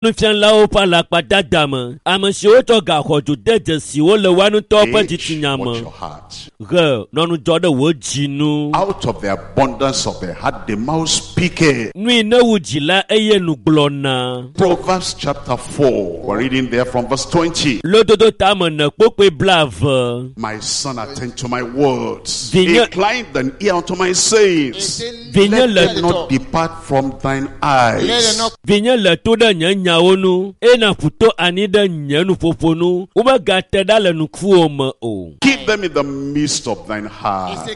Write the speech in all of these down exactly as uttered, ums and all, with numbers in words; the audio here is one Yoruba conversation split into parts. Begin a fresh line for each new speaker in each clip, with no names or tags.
Nufian lao pa la padadama. Amasio toga hoju deje si wo le wanu to pa jitinyama. Ge nonu joda wo jinu.
Out of the abundance of the heart the mouth speaketh.
Nui na wujila eye nuglona.
Proverbs chapter four. We're reading there from verse twenty.
Lododo tama na pokwe blave.
My son, attend to my words.
Vinya-
Incline thine ear unto my sayings.
Vinya
Let them
le
not depart from thine eyes.
Vinya le toda nyanya onu. Ena futo anida nyanu fofonu. Uba gateda le nukuoma o.
Keep them in the midst of thine heart.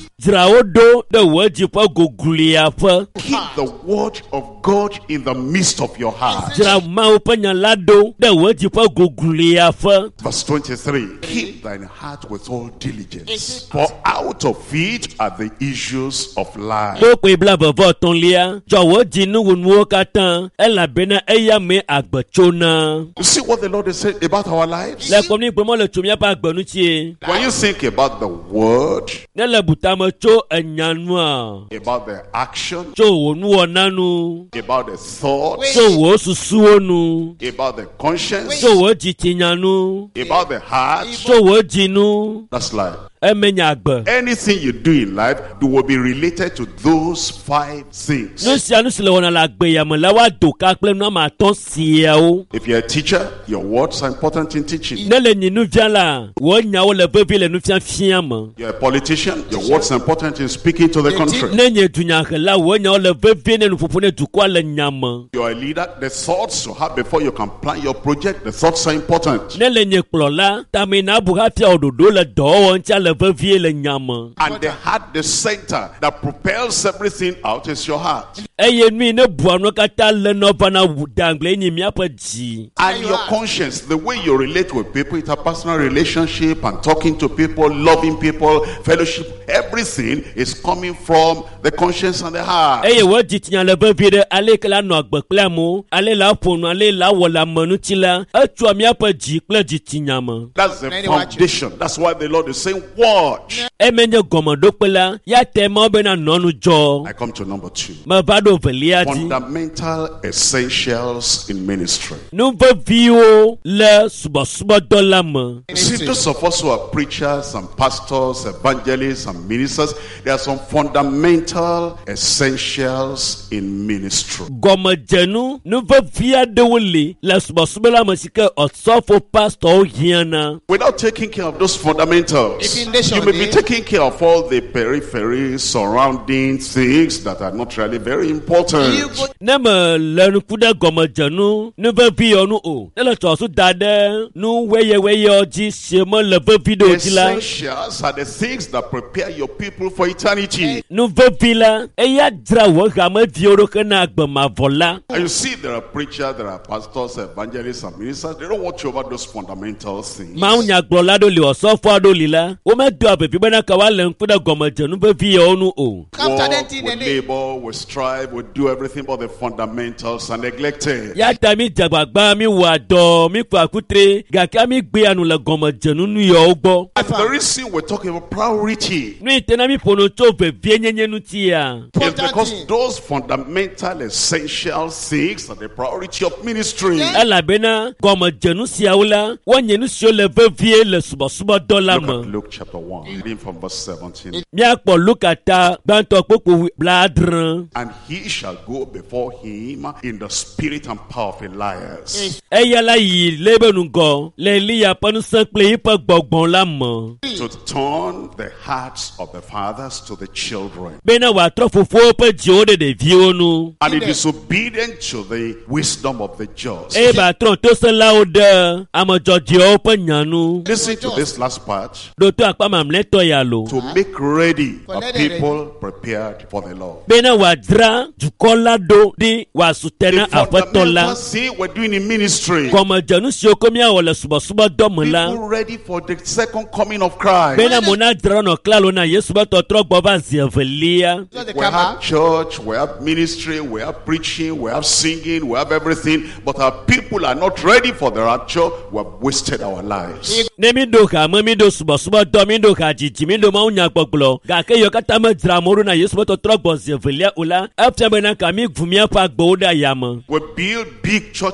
Zraodo de wajipa gogulia fa.
Keep the word of God in the midst of your heart.
Zra maupanya lado de wajipa gogulia fa.
Verse twenty-three. Keep thine heart with all diligence, for out of it are the issues of life.
Pokwe blave voton lia. Jawo jinu wunwo katan. Ela bena eya me agbachona.
You see what the Lord is saying about our lives?
Le komni pomo le chumia pa agbanuchie.
When you think about the word,
Ne le butama cho enyanwa.
about the action,
Cho wonu nanu.
about the thought,
Cho wo susuonu.
about the conscience,
Cho wo jitinyanu.
about the heart,
Cho wo jinu.
that's life.
Emenya agba.
Anything you do in life, you will be related to those five things.
Nusia nusile wana la gbe ya mala wa doka kple no ma ton sia o.
If you're a teacher, your words are important in teaching.
Ne le nyinu via la. Wo nya wo le vevi le nufia fiam.
You're a politician, your words are important in speaking to the country.
Ne nye dunya la wo nya wo le vevi ne nufufune dukwa le nyama.
You're a leader, the thoughts you have before you can plan your project, the thoughts are important.
Ne le nye kplola tamina buha fia ododo le do wo ntia le vevi le nyama.
And the heart, the center that propels everything out is your heart.
Eye nui ne buano kata le no bana dangle ni mi apa ji.
And your conscience, the way you relate with people, it's a personal relationship and talking to people, loving people, fellowship, everything is coming from the conscience and the heart.
Eye wo jitinya le vevi de ale kala no agbe kple mo, ale la ponu ale la wola manuti la, etua mi apa ji kple jitinya ma.
That's the foundation. That's why the Lord is saying, watch.
Emenye gomodo kpela ya tema bena nonu jo.
I come to number two.
Ma bado velia di.
Fundamental essentials in ministry.
Nu vevio le suba suba dola ma.
See, those of us who are preachers and pastors, evangelists and ministers, there are some fundamental essentials in ministry.
Gomajenu nu vevia de wole le suba suba la masike osofo pastor hiana.
Without taking care of those fundamentals, you may be taking care of all the periphery surrounding things that are not really very important.
Nema le nu kuda gomajenu nu vevio nu o. Ele tosu dade nu weye weye oji shemo le vevido
The
ojila.
essentials are the things that prepare your people for eternity.
Nu vevila eya dra wo game vioro kana agba mavola.
And you see, there are preachers, there are pastors, evangelists, and ministers. They don't watch over those fundamental things.
Ma unya gbola do le osofo do lila. O me do abebi bana ka wa le nkuda gomajenu vevio nu o.
Work, we labor, we strive, we do everything, but the fundamentals are neglected.
Ya ta mi jagbagba mi wa do mi kwa kutre ga ka mi gbe anu le gomajenu nu yo ogbo.
The reason we're talking about priority
Nu itena mi pono to vevie nyenye nu tia.
is because those fundamental essential things are the priority of ministry.
Ela bena gomajenu siaula wonye nu sio le vevie le suba suba dola
Look
ma.
at Luke chapter one, reading from verse seventeen.
Mi akpo lukata banto popo bladran.
And he shall go before him in the spirit and power of Elias,
Eyala yi lebe nu go le liya panu sankle ipa gbogbon la mo.
to turn the hearts of the fathers to the children,
Bena wa trofofo pe jode de vionu.
and in disobedient to the wisdom of the just.
E ba tron to se la ode amo joji o pe nyanu.
Listen to this last part.
Do to akpa mamle to ya lo.
To make ready a people prepared for the Lord.
Bena wa dra jukola do di wa sutena
The
afetola.
fundamental thing we're doing in ministry.
Koma janu si okomia wala suba suba domola.
People ready for the second coming of Christ.
Bena mona dra no klalo na Yesu ba to tro gbo ba zievelia.
We have church, we have ministry, we have preaching, we have singing, we have everything, but our people are not ready for the rapture. We have wasted our lives.
Ne mi do ka mo mi do suba suba do mi do ka jiji mi do ma unya gbogbo. Ga ke yo kata ma dra moru na Yesu ba to tro gbo zievelia ula. After bena ka mi vumia pa gbo da yama.
We build big church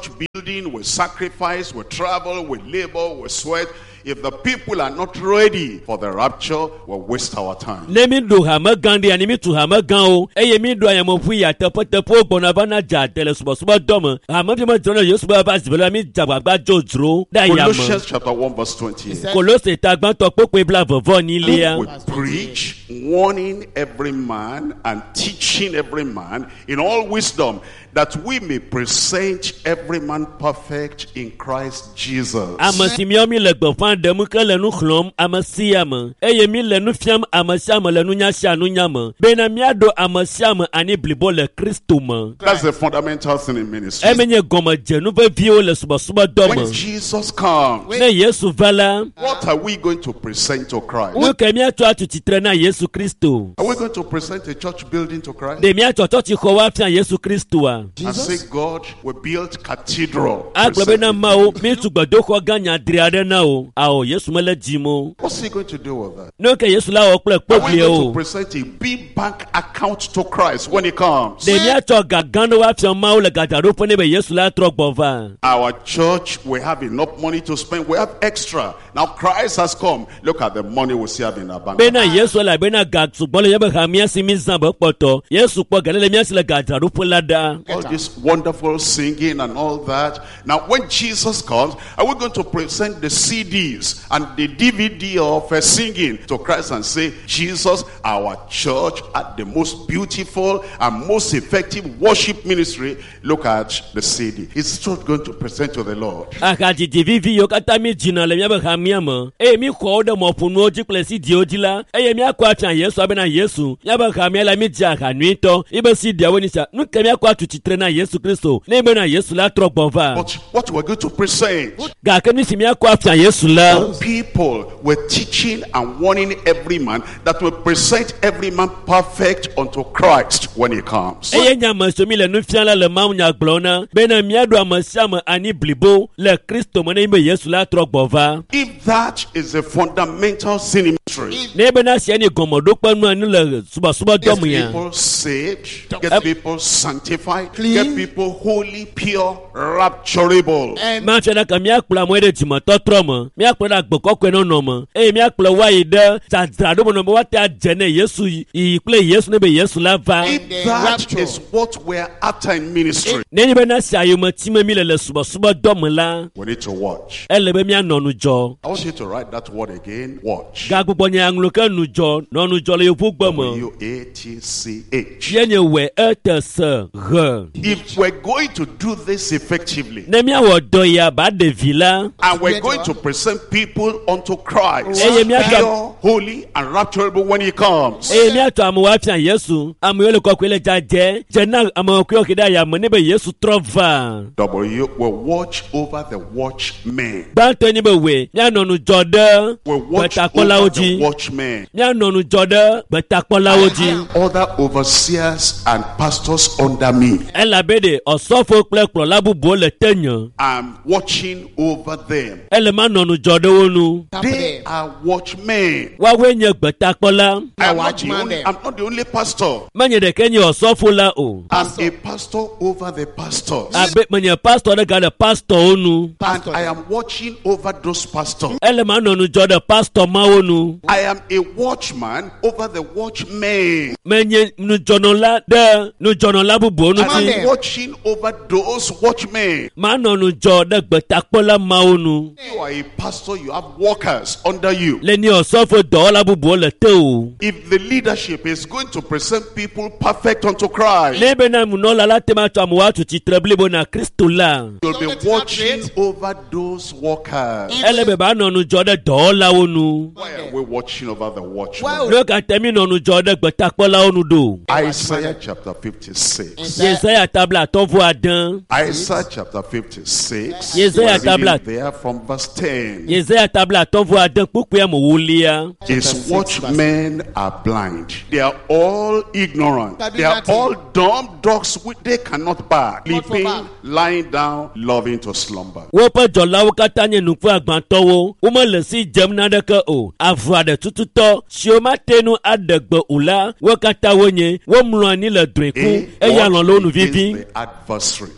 building, we sacrifice, we travel, we labor, we sweat. If the people are not ready for the rapture, we'll waste our time.
Nemi do hama gandi animi tu hama gao. Eye mi do ayamo fu ya tepo tepo bona bana ja tele suba suba doma. Hama bi ma jono yesu ba ba zibela mi jagba gba jojro. Da yama.
Colossians chapter one verse twenty-eight.
Kolose tagban to popo bla vovo ni le.
We preach, warning every man and teaching every man in all wisdom, that we may present every man perfect in Christ Jesus.
Amasimiomi le gbofan demu ke le nu khlom amasiam. Eye mi le nu fiam amasiam le nu nya sha nu nyam. Bena mi ado amasiam ani blibo le Kristo ma.
That's the fundamental thing in ministry.
Emenye goma jenu ve vio le suba suba doma.
When Jesus comes,
Ne Yesu vala.
what are we going to present to Christ?
Nu ke mi ato atu titre na Yesu Kristo.
Are we going to present a church building to Christ?
De mi ato church ko wa fian Yesu Kristo a.
And say, God, we built cathedral.
Agbe na mao mi tu gbado ko ganya driade na o. Awo Yesu mele jimo.
What's he going to do with that?
No ke Yesu la o ple
Are we
poble
going to
o.
present a big bank account to Christ when he comes?
De mi ato gagando wa fian mao le gadaro pone be Yesu la tro gbova.
Our church, we have enough money to spend. We have extra. Now Christ has come. Look at the money we still have in our bank.
Bena Yesu la bena gag sugbole yebe hamia si mi zamba poto. Yesu po galele mi asi le gadaro polada.
All this wonderful singing and all that. Now, when Jesus comes, are we going to present the C Ds and the D V D of uh, singing to Christ and say, Jesus, our church had the most beautiful and most effective worship ministry? Look at the C D. It's not going to present to the Lord.
Akati D V D yo kata mi jina le mi yebe hamia mo. E mi ko de mo punu oji plesi di oji la. E mi akwa chan Yesu abena Yesu. Yebe hamia la mi ja kanuito. Ibe si dia woni sa. Nu ke mi akwa tu titre na Yesu Kristo. Nebe na Yesu la tro gbova.
But what we're going to present,
Ga ke mi si mi akwa fian Yesu la.
people were teaching and warning every man that will present every man perfect unto Christ when he comes.
Eye nya maso mi le nu fian la le mam nya glona. Bena mi ado amasiam ani blibo le Kristo mo na ibe Yesu la tro gbova.
If that is a fundamental sin in ministry,
Nebe na si ani gomodo panu ani le suba suba
get
dom ya.
people saved, get people sanctified, get people holy, pure, rapturable.
Ma fia na ka mi akpla mo de timo totro mo. Mi akpla na gboko kwe no no mo. E mi akpla wa ide zadra do mo no wa ta jene Yesu i ple Yesu ne be Yesu la va.
If that is what we're after in ministry,
Ne ni be na si ayo mo ti me mi le le suba suba dom la.
we need to watch.
Ele be mi anonu jo.
I want you to write that word again. Watch.
Ga gbogbo nya anglo ka nu jo, no nu jo le yo fu gbo mo.
W A T C H.
Ye nye we etese re.
If we're going to do this effectively,
Ne mi awo do ya ba de villa.
and we're going to present people unto Christ,
Eh, mi aka-
pure, holy, and rapturable when he comes,
E mi ato amu wa fian Yesu. Amu yo le ko kwele ja je. Je na amu ko ki da ya mo ne be Yesu trova.
W will watch over the watchmen.
Ba to ni be we. Nya nonu jo de.
Will watch
Betakola
over the
oji.
watchmen.
Nya nonu jo de. Betakola oji.
Other overseers and pastors under me.
Ela be de osofo kple kplo labubo le tenyo.
I'm watching over them.
Ele ma nonu jo de wonu.
They are watchmen.
Wa we nye betakola.
I'm not, the
watchman
only,
them.
I'm not the only pastor.
Manye de kenye osofo la o.
I'm a pastor over the pastors.
Abe manye pastor de ga de pastor onu.
And I am watching over those pastors.
Ele ma nonu jo de pastor ma onu.
I am a watchman over the watchmen.
Menye nu jono la de nu jono labubo nu
I
ti.
am watching over those watchmen.
Ma nonu jo de betakola ma onu.
You are a pastor, you have workers under you.
Le ni osofo do labubo le te o.
If the leadership is going to present people perfect unto Christ,
Lebe na muno la la tema to amu watu chitreble bo na Kristo la.
you'll be watching over those workers.
Ele be ba nonu jo de do la onu.
Why are we watching over the watchmen?
Wow.
Lo ka temi nonu jo de betakola onu do.
Isaiah chapter fifty-six.
Yesaya tabla tovo adan.
Isaiah chapter fifty-six.
Yesaya
We're reading
tabla.
there from verse ten.
Yesaya tabla tovo adan pupu ya mo wulia.
His watchmen are blind. They are all ignorant.
That do
They are
nothing.
all dumb dogs which they cannot bark.
Not for
Sleeping,
bark.
lying down, loving to slumber.
Wo pe jola wo kata nye nufu agban towo. Wo mo le si jem na de ke o. Avu ade tutu to. Si o ma tenu adegbe ula. Wo kata wo nye. Wo mlo ani le drenku.
Eh,
E ya lon lo nu
what is
vivi.
the adversaries?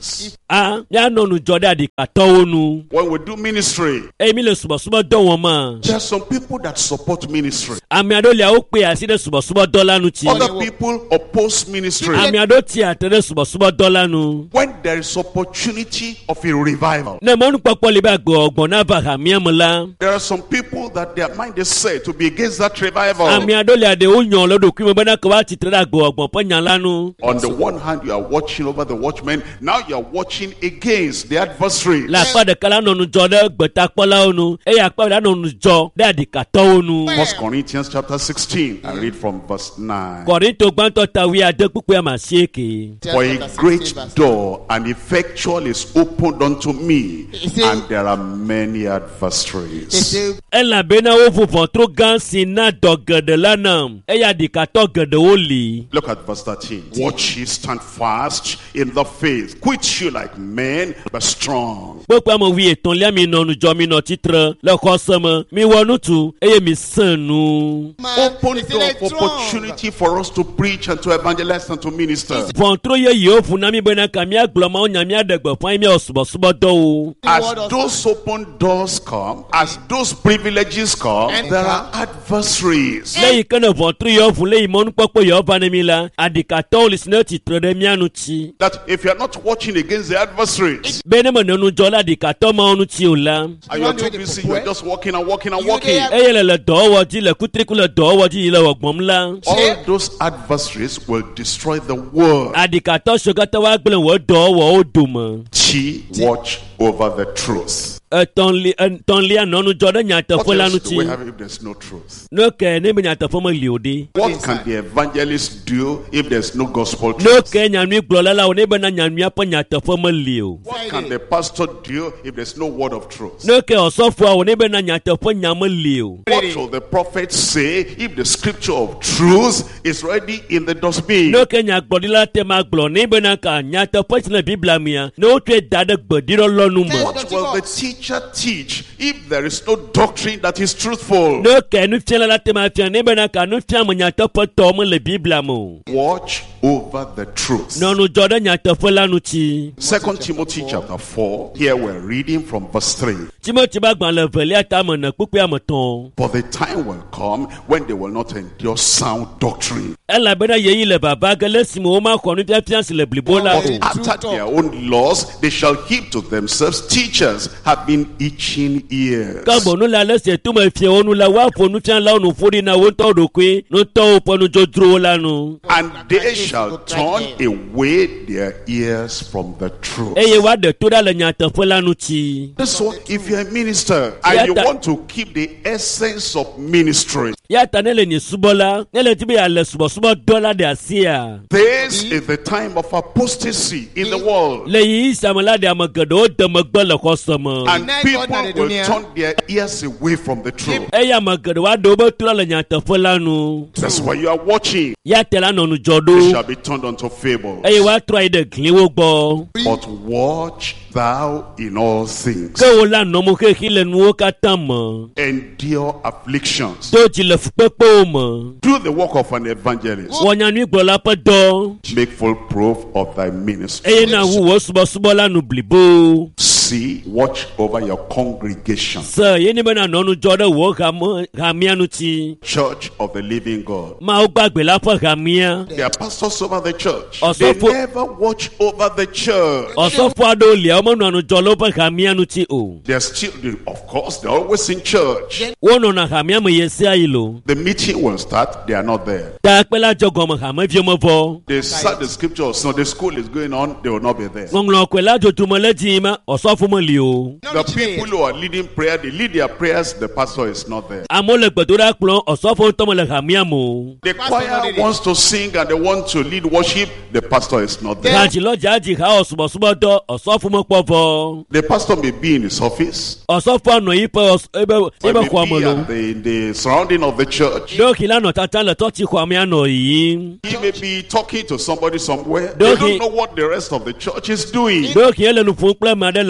a ya no nu jode adikato nu
When we do ministry,
e mi le subo subo do won ma
there are some people that support ministry.
ami ado le o pe asi de subo subo do lanu ti
Other people oppose ministry.
ami ado ti atede subo subo do lanu
When there is opportunity of a revival,
na mo nu popo le ba gbo ogbon na ba hami amla
there are some people that their mind is set to be against that revival.
ami ado le ade o yan lodo kwi mo bana ko wa ti tere gbo ogbon po yan lanu
On the one hand, you are watching over the watchmen. Now you are watching against the adversary.
la pa de kala no nu jode gbeta pola onu e ya pa da no nu jo de adikato onu
First Corinthians chapter sixteen. I read from verse nine.
Korinto gbanto tawi ade pupu ya masieke
For a great door and effectual is opened unto me, and there are many adversaries.
ela bena wo fufon tro gan sina dogede lana e ya dikato gede oli
Look at verse thirteen. Watch ye, stand fast in the faith. Quit you like men, but strong.
popo mo wi eton le mi no nu jo mi no titre le ko samo mi wonu tu e ye mi sanu
Open door of opportunity for us to preach and to evangelize and to minister.
fon tro ye yo fu na mi bena kamia gloma onya mi adegbo fun mi osubo subo do o
As those open doors come, as those privileges come, there are adversaries.
leyi kana fon tro yo fu leyi mo nu popo yo ba mi la adikato lisne titre de mi anu ti
That if you are not watching against the adversaries,
bene mo nu jo la adikato ma onu ti o la
and you are too busy, you are just walking and walking and walking.
e ye le le do wo ti le kutriku le do wo ti le ogbom la
All those adversaries will destroy the word.
adikato sogata wa gbele wo do wo o dumo
She watch over the truth.
eton li eton li anonu jo de nyata
What
fo lanu
else do we
ti
have if there's no truth?
no ke ne mi nyata fo mo liode
What can the evangelist do if there's no gospel
no
truth?
ke nyanu gbolo la o ne be na nyanu apa nyata fo mo lio
What can the pastor do if there's no word of truth?
no ke osofo o ne be na nyata fo nyamo lio
What will the prophet say if the scripture of truth is already in the dustbin?
no ke nya gbodila te ma gblo ne be na ka nyata fo na biblia mia no twe dade gbodiro lonu mo
What will the teacher teach if there is no doctrine that is truthful?
no ke nu fiala la te ma fian ne be na ka nu fiam nyata fo to mo le biblia mo
Watch over the truth.
no nu jo de nyata fo lanu ti
Second Timothy chapter four. Here we're reading from verse three.
timothy ba gban le veli ata mo na pupu amoton
For the time will come when they will not endure sound doctrine.
ela bena yeyi le baba gele simo o ma ko nu fia fia le blibola o
After their own laws, they shall heap to themselves teachers having itching ears.
kabo nu la lese tu ma fie onu la wa fo nu fia la onu fori na wo to do kwe nu to o ponu jo dro la nu
And they shall turn away their ears from the truth.
eye wa de to da le nyata fo la nu ti
That's what if you're a minister and you want to keep the essence of ministry.
ya ta ne le ni subola ne le tibi ya le subo subo dola de asia
This is the time of apostasy in the world.
le yi samala de amagado de magba le ko somo
And people will turn their ears away from the truth.
eye amagado wa do bo to le nyata fo la nu
That's why you are watching.
ya te la no nu
They
jodo
shall be turned unto fables.
eye wa try de glin wo gbo
But watch thou in all things.
ke wo la no mo ke hile nu o ka tamo
Endure afflictions.
to ji le fupepo mo
Do the work of an evangelist.
wonya nu igbo la pe do
Make full proof of thy ministry.
eye na wu wo subo subo la nu blibo
See, watch over your congregation.
so ye ni be na no nu jodo wo ga mo ga mia nu ti
Church of the living God.
ma o gbagbe la fo ga mia
There are pastors over the church.
Also
They
for-
never watch over the church.
osofo ado le o mo nu anu jo lo pe ga mia nu ti o
They're still, of course, they're always in church.
wo no na ga mia mo ye si ayilo
The meeting will start, they are not there.
ta pe la jogo mo ga mo vi mo vo
They start the scripture of Sunday school is going on, they will not be there.
nglo ko la jo tu mo le ti ma osofo mo li o
The people who are leading prayer, they lead their prayers, the pastor is not there.
amole gbedora kplon osofo to mo le ga mia mo
The choir wants to sing and they want to lead worship, the pastor is not there.
gaji lo jaji ha osubo subo do osofo mo po vo
The pastor may be in his office,
osofo no yi pe os- ebe
or
ebe
may
kwa mo
be
lo
at the, in the surrounding of the church.
do ki la no tata le to ti kwa mi ano yi
He may be talking to somebody somewhere. They
Doki-
don't know what the rest of the church is doing.
do ki ele nu fun ple ma de le mota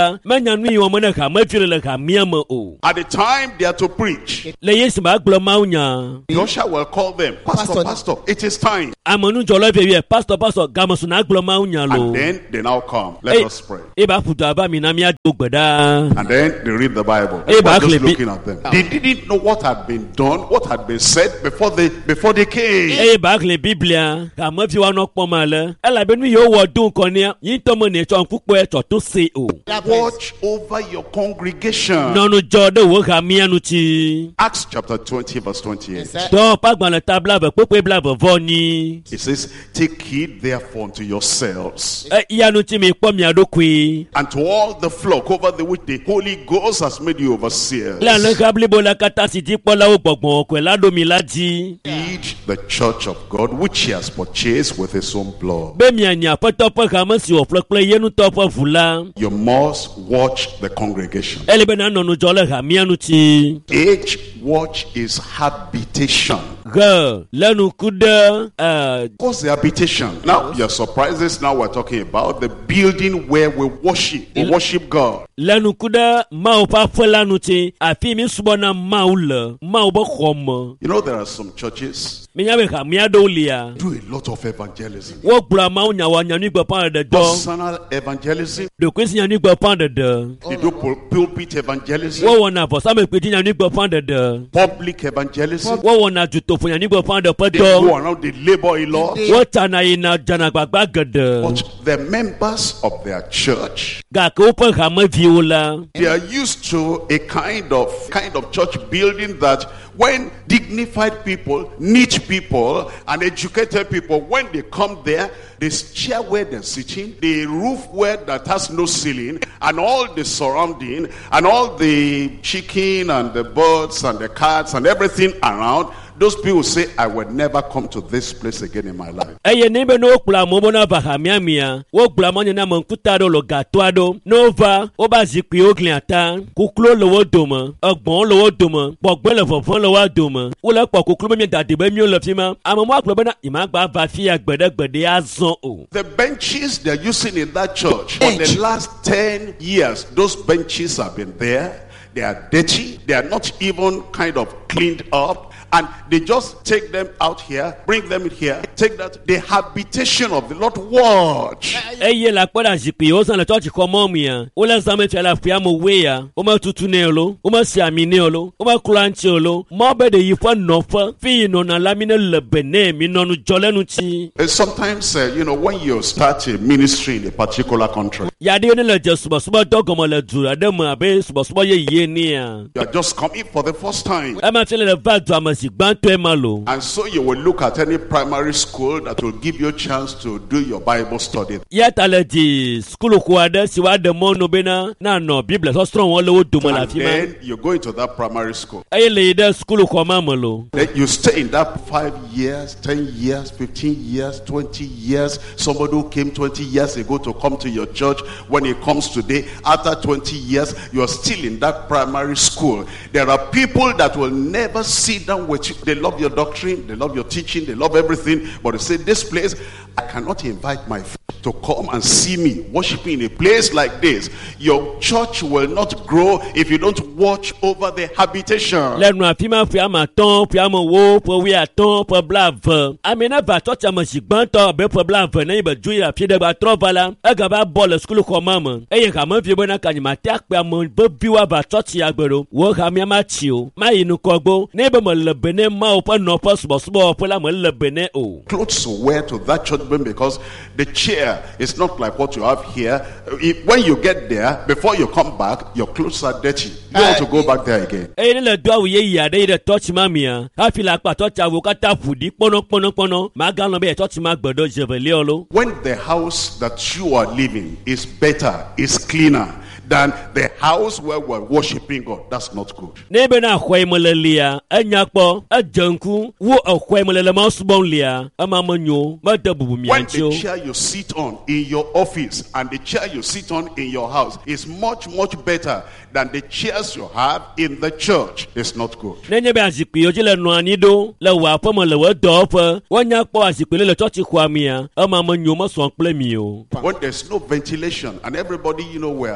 la menya nu yi omo na ka ma twire le ka miama o.
At the time they are to preach,
Le Yesu ba glo maunya.
the usher will call them, Pastor, Pastor, it is time.
Amonu jolo be wie pastor pastor gamasu na glo maunya lo.
And then they now come. Let
Hey.
us pray.
E ba futu aba mi na mi adogbeda.
And then they read the Bible.
Hey,
Everybody just
Barclay,
looking at them. They didn't know what had been done, what had been said before they before they came.
E ba le Biblia ka ma fi wa no pon ma le. E la be nu yo wo dun kan ni yin to mo ni cho pupo e cho to se o.
Watch over your congregation.
Nonu jo de wo ka mi anu ti.
Acts chapter twenty, verse twenty-eight.
Do pa gban le tabla be popo bla be vo ni.
It says, take heed therefore unto yourselves
E yanu ti mi po mi adokui.
and to all the flock over the which the Holy Ghost has made you overseers.
La le ka bli bo la kata si ti po la o gbogbon ko la do mi la ji.
Feed the church of God which he has purchased with his own blood.
Be mi anya po to po ka ma si o flo ple yenu to po fula.
You must watch the congregation.
Ele be na nonu jo le ka mi anu ti.
Each watch is habitation.
Ge lenu kude eh
What's the habitation? Now you're surprised. This now we're talking about the building where we worship. We worship God.
lenu kude ma o pa fola nu ti afi mi subo na ma o le ma o bo khom.
You know there are some churches
Mi nya be ka mi ado lia.
do a lot of evangelism.
Wo gbra ma o nya wa nya ni gbo pan de do.
Personal evangelism.
De kwesi nya ni gbo pan de de.
They do pul- pulpit evangelism.
Wo wona for sa me pe ti nya ni gbo pan de de.
Public evangelism.
Wo wona juto fo nya ni gbo pan de pe
They
do.
go around, they labor a lot.
Wo tana ina jana gbagba gede.
But the members of their church,
Ga ko pe ka ma vi o la.
they are used to a kind of kind of church building that when dignified people, neat people, and educated people, when they come there, this chair where they're sitting, the roof where that has no ceiling, and all the surrounding, and all the chicken and the birds and the cats and everything around, those people say, I will never come to this place again in my life.
Eye ni be no kpla mo bona ba ha mia mia. Wo kpla mo nya mo nkuta do lo gato ado. No va o ba zikpi o glin ata. Kuklo lo wo domo. Ogbon lo wo domo. Gbogbe le fofon lo wa domo. Wo le po kuklo mi da de be mi o lo fi ma. Amo mo aklo be na ima gba va fi agbede gbede azon o.
The benches they're using in that church for the last ten years, those benches have been there. They are dirty. They are not even kind of cleaned up. And they just take them out here, bring them in here, take that, the habitation of the Lord. Watch.
Eye la kpoda zikpi o san le church ko mo mi ya. O le san me fe la fi amo we ya. O ma tutu ne lo. O ma si ami ne lo. O ma klanchi lo. Mo be de yi fo no fo. Fi no na la mi ne le bene mi no nu jole nu ti.
And sometimes, uh, you know, when you start a ministry in a particular country,
Ya de ne le je subo subo dogomo le dura de mo abe subo subo ye ye ni ya.
you are just coming for the first time.
E ma tele le va do amasi gbanto e ma lo.
And so you will look at any primary school that will give you a chance to do your Bible study.
Ya ta le di school ko ade si wa de mo no be na na no bible so strong won le wo do mo la
And
fi ma.
then you go into that primary school.
E le de school ko ma mo lo.
Then you stay in that five years, ten years, fifteen years, twenty years. Somebody who came twenty years ago to come to your church, when he comes today, after twenty years, you are still in that primary school. There are people that will never sit down with you. They love your doctrine, they love your teaching, they love everything. But they say, this place, I cannot invite my friend to come and see me worshiping in a place like this. Your church will not grow if you don't watch over the habitation.
Lẹ́nu àfimá fi àmà tán fi àmà wo fi wí àtán fi bla vẹ. Àmì náà bá tọ́tí àmà sì gbọ́n tọ́ ọ̀bẹ fi bla vẹ náà ibà ju ìyá fi dẹ́gba tọ́ bala. Ẹ̀gà bá bọ́ọ̀lù sukulu kọ́ máa mọ̀. Ẹ̀yẹ kà mọ́ fi bọ́ náà kànyìmá tí a pè àmọ́ bó bí wà bá tọ́tí àgbèrò. Wọ́n kà mí àmà tì o. Má yìí nu kọ́ gbó. Ní ibà mọ̀ lẹ̀bẹ̀nẹ̀ má o fẹ́ nọ fẹ́ sùbọ̀sùbọ̀ fẹ́ lámọ̀ lẹ̀bẹ̀nẹ̀ o.
Clothes to wear to that church building, because the chair is not like what you have here. If, when you get there, before you come back, your clothes are dirty. You don't want to go back there again.
Ẹ̀yin nílẹ̀ dọ́ àwòye yìí àdé yìí dẹ̀ tọ́tí má mi à. Káfí la pa tọ́tí àwò ká tà fùdí pọ́nọ́pọ́nọ́pọ́nọ́. Màá gán lọ bẹ́ẹ̀ tọ́tí má gbọ́dọ̀ jẹ̀bẹ̀lẹ́ ọ lọ.
When the house that you are living is better, is cleaner than the house where we're worshiping God, that's not good.
N'ebe na ahwa imole lia, enya kpo, ejenku, wo ahwa imole le ma subon lia, ama manyo, ma dabubu
When
miancho.
the chair you sit on in your office and the chair you sit on in your house is much, much better than the chairs you have in the church, it's not good.
Nenye be azikpi oji le no anido, le wa po mo le we do fe, wanya kpo azikpi le church kwa mia, ama manyo ma so nkple mi o.
When there's no ventilation and everybody, you know, we're suffering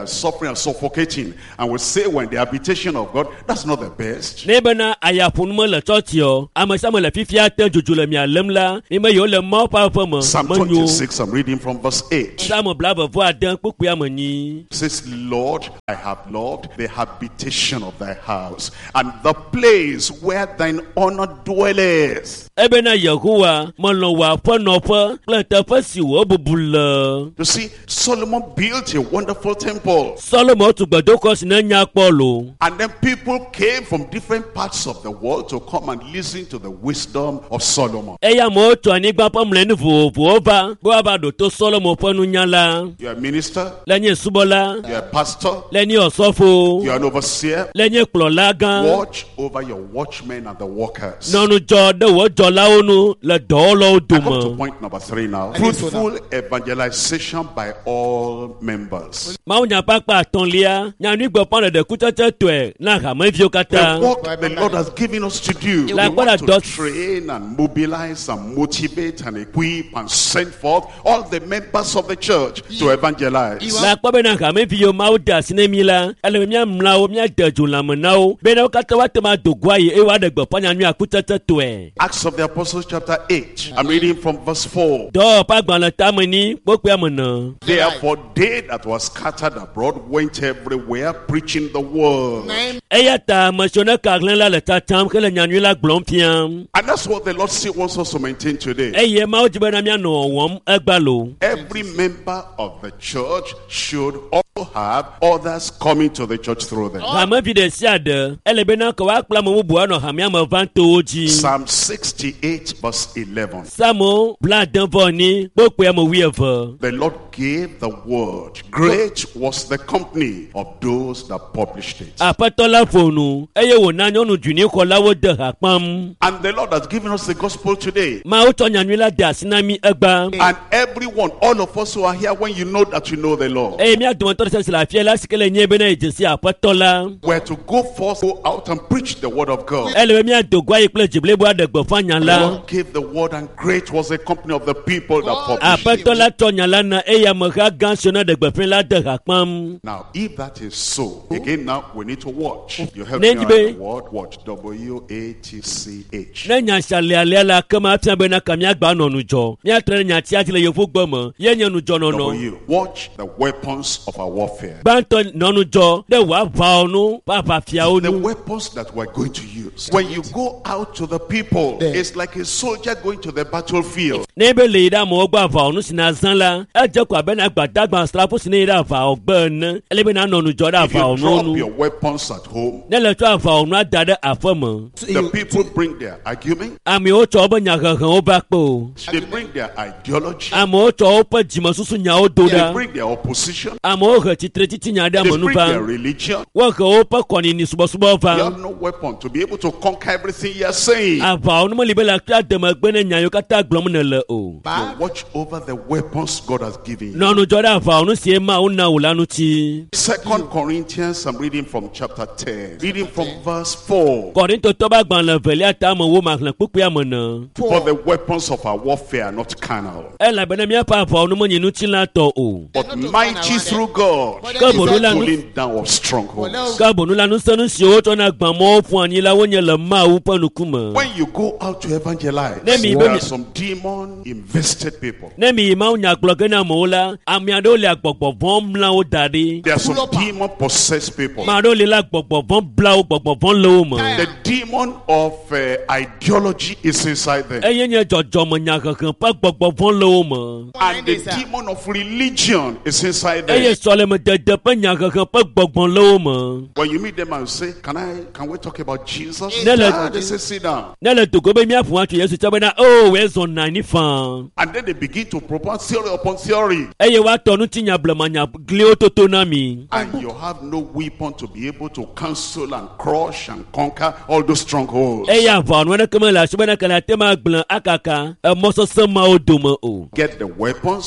suffering and suffocating. And we say when the habitation of God, that's not the best.
Nebana ayapunmo le chotio, amasamo le fifiate jujule mi alemla, ime yo le mo pa famo.
Psalm twenty-six, I'm reading from verse eight.
Samo blava vo adan pupu amani.
It says, Lord, I have loved the habitation of thy house, and the place where thine honor dwelleth.
Ebena Yahuwa, Molo wa ponopa, Platafa siwo bubula.
You see, Solomon built a wonderful temple.
Solomon to Badokos Nanya Polo.
And then people came from different parts of the world to come and listen to the wisdom of Solomon.
Eya mo to anigba pamlenu vo ova, go abado to Solomon ponunyala.
You're a minister.
Lenye subola.
You're a pastor.
Lenye osofo.
You're an overseer.
Lenye klolaga.
Watch over your watchmen and the workers.
Nonu jode wo jola onu le dolo
I come to
duma.
point number three now. Fruitful evangelization by all members.
Maunya pakpa tonlia, nyanu igbo pon de kutete twe na hamevio
The
kata.
work the Lord has given us to do. We
Like what
want
I
to
does-
train and mobilize and motivate and equip and send forth all the members of the church to evangelize.
La kwabe na hamevio mauda sinemila, ele mia mlao mia deju lamanao, bena kata watema dogwaye ewa de gbo panya nyu akutete twe.
Acts of the Apostles chapter eight. I'm reading from verse four.
Do pagban la tamani, pokwe amana.
Therefore they that were scattered abroad went everywhere preaching the word.
Eya ta mashona kaglen la le tatam kele nyanyu la glompiam.
And that's what the Lord still wants us to maintain today.
Eye ma ojibe na mia no wom egbalo.
Every member of the church should also have others coming to the church through them.
Hama vide siade, ele bena ko wa kla mo buano hamia ma vanto oji.
Psalm sixty-eight verse eleven.
Samo bladan voni, pokwe amo wieva.
The Lord gave the word. Great was the company of those that published it.
Apatola fonu, eye wo na nyonu juni ko lawo de hakpam.
And the Lord has given us the gospel today.
Ma o to nyanyu la da sinami egba.
And everyone, all of us who are here, when you know that you know the Lord,
Eye mi adon to se la fie la sikele nyebe na ejesi apatola.
we're to go forth, go out and preach the word of God.
Ele mi adogwa iple jible bo adegbo
The
fanyala.
Lord gave the word, and great was the company of the people that published it.
Apatola to nyala na eya mo ga gansona degbo fin la de hakpam.
Now, if that is so, again, now we need to watch. You help me out
Nenjibe.
the word. Watch. W A T C H.
Na nya shale ale la kama afia be na kamia gba no nujo. Mi atre nya ti atile yofu gbomo. Ye nya nujo no no.
W. Watch the weapons of our warfare.
Banto no nujo de wa va onu pa pa fia
The
onu.
weapons that we're going to use. When you go out to the people, it's like a soldier going to the battlefield.
Nebe le da mo gba va onu sina zan la. E je ko abe na gba dagba strapo sina da va ogben. Ele be na no nujo da
If
va
you
onu
drop
onu.
your weapons at home,
Ne le to va onu adade afamo.
the people bring their argument,
Ami o to obo nya kan o ba po.
they bring their ideology,
Ami o to o pa jimo susu nya o do
they
da.
bring their opposition,
Ami o he titre titi nya da
they
mo nu
bring their
ba.
religion.
Wo ko o pa koni ni subo subo
You
va.
have no weapon to be able to conquer everything you're saying.
Ava onu mo libe la kra de ma gbe ne nya yo kata glom ne le o.
You watch over the weapons God has given you.
No nu joda ava onu sie ma una ulanu ti.
Second Corinthians, I'm reading from chapter ten, reading from verse four.
Korinto to ba gban le veli ata mo wo ma klan pupu amona.
For the weapons of our warfare are not carnal,
E la bena mi pa ava onu mo nyinu ti la to o.
but mighty through God
Ka
to
bonu
the
la nu
pulling down of strongholds.
ka bonu la nu sanu si o to na gban mo fun ani la wo nye le ma wu panu kuma.
When you go out to evangelize,
Let me-
there
let me-
are some demon invested people.
Ne mi ma nya gblogge na mo la, ami ado le agbogbo von mla o dade.
There are some demon possessed people.
Ma do le la gbogbo von bla o gbogbo von lo mo.
The demon of uh, ideology is inside them.
E ye nye jojo mo nya kankan pa gbogbo von lo mo.
And the demon of religion is inside
E ye
them.
sole mo dede pa nya kankan pa gbogbo lo mo.
When you meet them and say, Can I can we talk about Jesus?
No, no.
Ah, they say sit down.
Ne le togo be mi afu atu Yesu chabe na o we zo na ni fan.
And then they begin to propound theory upon theory.
E ye wa tonu ti nya blema nya gli o toto na mi.
And you have no weapon to be able to cancel and crush and conquer all those strongholds.
E ya va no na kema la shebe na kala tema gblan akaka. E mo so se ma o do mo o.
Get the weapons,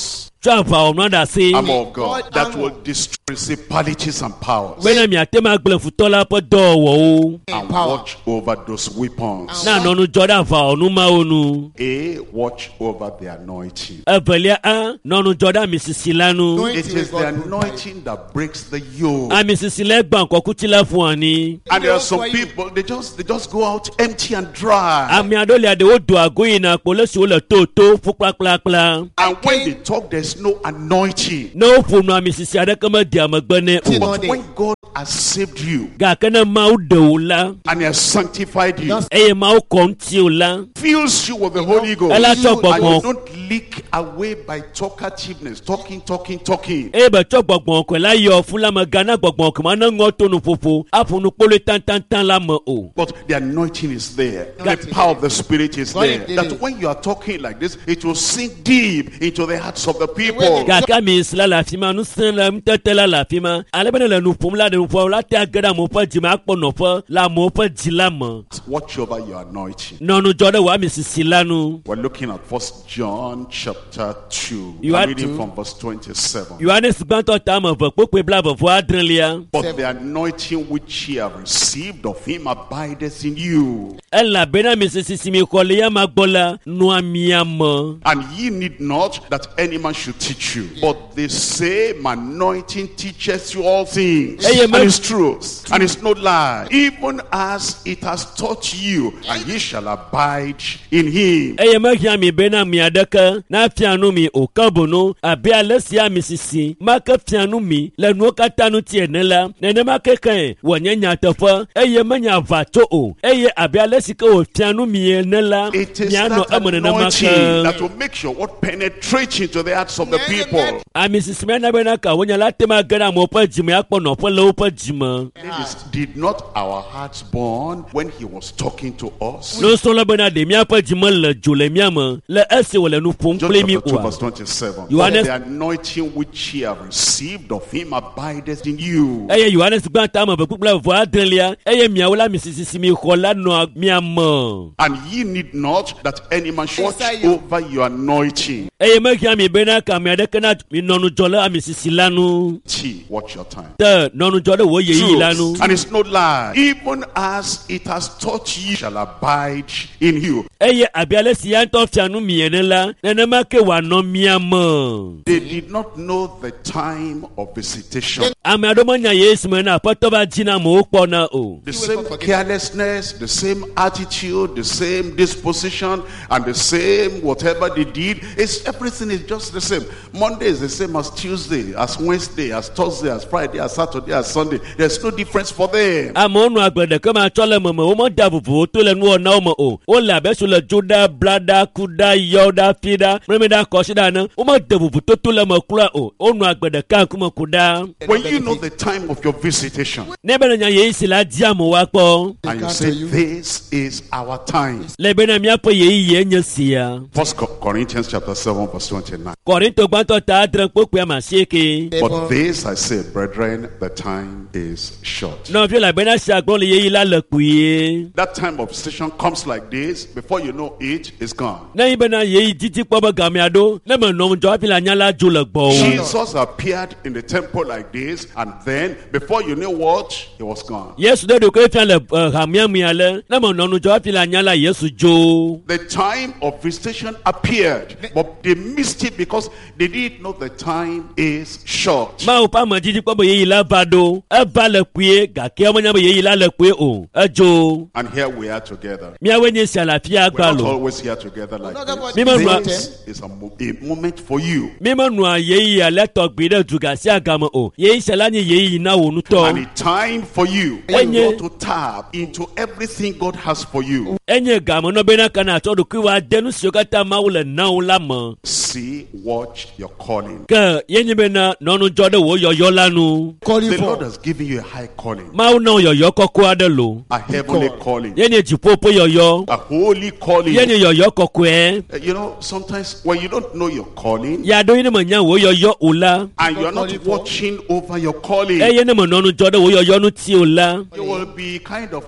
tsɔ ava ɔnua da se.
Armor of God that will destroy principalities and powers.
bena miate ma gblẽ futɔ la ƒe dɔwɔwɔwo.
And watch over those weapons.
na nɔnu dzɔ ɖe ava ɔnu mawo nu.
A, watch over the anointing.
evelia a nɔnu dzɔ ɖe amisisi la nu.
It is the anointing that breaks the yoke.
amisisi la gbã nkɔkutsi la fún wa ni.
And there are some people, they just they just go out empty and dry.
ame aɖewo lia ɖewo do ago yina kpo le si wole to to ƒu kplakplakpla.
And when they talk, there's no anointing.
ne woƒo nu amisisi aɖeke me di amegbe ne o.
But when God has saved you
gake ne mawu ɖe wo la.
and He has sanctified you,
eye mawu kɔ ŋuti o la.
fills you with the Holy Ghost,
ela tsɔ
and you
gbɔgbɔ.
don't leak away by talkativeness, talking, talking, talking.
eye bɛ tsɔ gbɔgbɔ kɔ la yɔ fún la me gana gbɔgbɔ kema ne ŋɔ to nu ƒoƒo aƒo nu kpolo tantantan la me o.
But the anointing is there. The power of the Spirit is there. That when you are talking like this, it will sink deep into the hearts of the people.
gake amisisi la le afi ma nusẽ le nutete la le afi ma ale be ne le nu ƒom la ɖe nu ƒom la te age ɖe amewo ƒe dzi me akpɔ nɔƒe le amewo ƒe dzi la me.
Watch over your anointing.
nɔnu dzɔ ɖe wò amisisi la nu.
We're looking at First John chapter two.
You
I'm
are
reading
to-
from verse twenty-seven.
yohanes gbãtɔ ta ame eve kpokpe blaeve adrelia.
But the anointing which ye have received of Him abideth in you,
elabena amisisi si mi xɔ le ya ma gbɔ la nua mia me.
and ye need not that any man should teach you. But the same anointing teaches you all things,
Hey,
and
man.
it's truth, and it's no lie, even as it has taught you, and ye shall abide in Him.
eye mehia mi bena mi aɖeke na fia nu mi o ke bono abe ale si amisisi make fia nu mi le nuwo katã ŋuti ene la nenema keke wònye nyateƒe eye menye aʋatso o eye abe ale si ke wòfia nu mi ene la
It is
mianɔ
that
eme nenema
anointing
ke.
that will make your word penetrate into the hearts of the people.
amisisi miana bena ka wonya la te ma ge ɖe amewo ƒe dzime akpɔ nɔƒe le woƒe dzime.
Ladies, did not our hearts burn when He was talking to us?
nusrɔ̃la bena ɖe miaƒe dzime le dzo le mia me le esi wòle nu ƒom
John
kple mi
chapter two
oa.
verse twenty-seven.
Johannes-
But the anointing which ye have received of Him abideth in you,
eye yohanes gbãtɔ ame eve kpukple eve adrelia eye miawo la misisi si mi xɔ la nɔa mia me.
and ye need not that any man should watch over your anointing.
eye mehia mi bena ka ame aɖeke na mi nɔnu dzɔ le amisisi la nu.
T, watch your time.
te nɔnu dzɔ ɖe wò yeyi la nu.
Truth, and it's no lie, even as it has taught you shall abide in you.
eye abe ale si ya ŋutɔ fia nu mi ene la nenema ke wòanɔ mia me.
They did not know the time of visitation.
ame aɖewo menya yesu me na aƒetɔ va dzi na amewo kpɔna o.
The same carelessness, the same attitude, the same disposition, and the same whatever they did. It's everything is just the same. Monday is the same as Tuesday, as Wednesday, as Thursday, as Friday, as Saturday, as Sunday. There's no difference for them.
amewo nɔ agble ɖeke ma tsɔ le meme womeda vovovo to le nuwɔnawo me o. wole abe si le dzo ɖa bla ɖa ku ɖa yɔ ɖa fi ɖa mlemi ɖa kɔsi ɖa ne womede vovototo le me kura o. wonɔ agbe ɖeka ŋkume ku ɖa.
When you know the time of your visitation,
ne be ne nya yeyi si la di amewo akpɔ.
and you say, this is our time.
le bena miaƒe yeyi ye nye sia.
First Corinthians chapter seven verse twenty-nine.
Korinto gbãtɔ ta adre kpokpe ama sieke.
But this I say, brethren, the time is short.
nɔvi la bena si agblɔ le yeyi la le kpuie.
That time of visitation comes like this. Before you know it, it's gone.
ne yi bena yeyi didi kpɔ be gamea ɖo ne me nɔ ŋdzɔ hafi la nya la dzo le gbɔwo.
Jesus appeared in the temple like this, and then before you knew what, he was gone.
yesu ɖe ɖokoe fia le uh, hamiamia le ne me nɔ ŋdzɔ hafi la nya la yesu dzo.
The time of visitation appeared, but they missed it because they didn't know the time is short.
mawo ƒe ame didi kpɔ be yeyi la va ɖo eva le kpuie gake womenya be yeyi la le kpuie o edzo.
And here we are together.
miawoe nye sia le afia
We're not
agba lo.
always here together like
Me man,
this. This is a, mo- a moment for you.
mi menɔa yeyi ale tɔgbi ɖe dugasi agame o. yeyi sia la nye yeyi na wò
And
nutɔ.
a time for you when
Enye-
you want to tap into everything God has for you.
enye game nɔ bena kana atsɔ ɖokui wa de nu siwo katã mawu le nawo la me.
See, watch your calling.
ke yenye bena nɔnu dzɔ ɖe wò yɔyɔ la nu.
The Lord has given you a high calling,
mawu na wò yɔyɔ kɔkɔ aɖe lo.
a heavenly calling,
yenye dziƒoƒe yɔyɔ.
a holy calling.
yenye yɔyɔ kɔkɔe.
Uh, You know, sometimes when you don't know your calling
yaɖo yi ne menya wò yɔyɔ o la.
and you're not watching over your calling,
eye ne me nɔnu dzɔ ɖe wò yɔyɔ ŋuti o la.
you will be kind of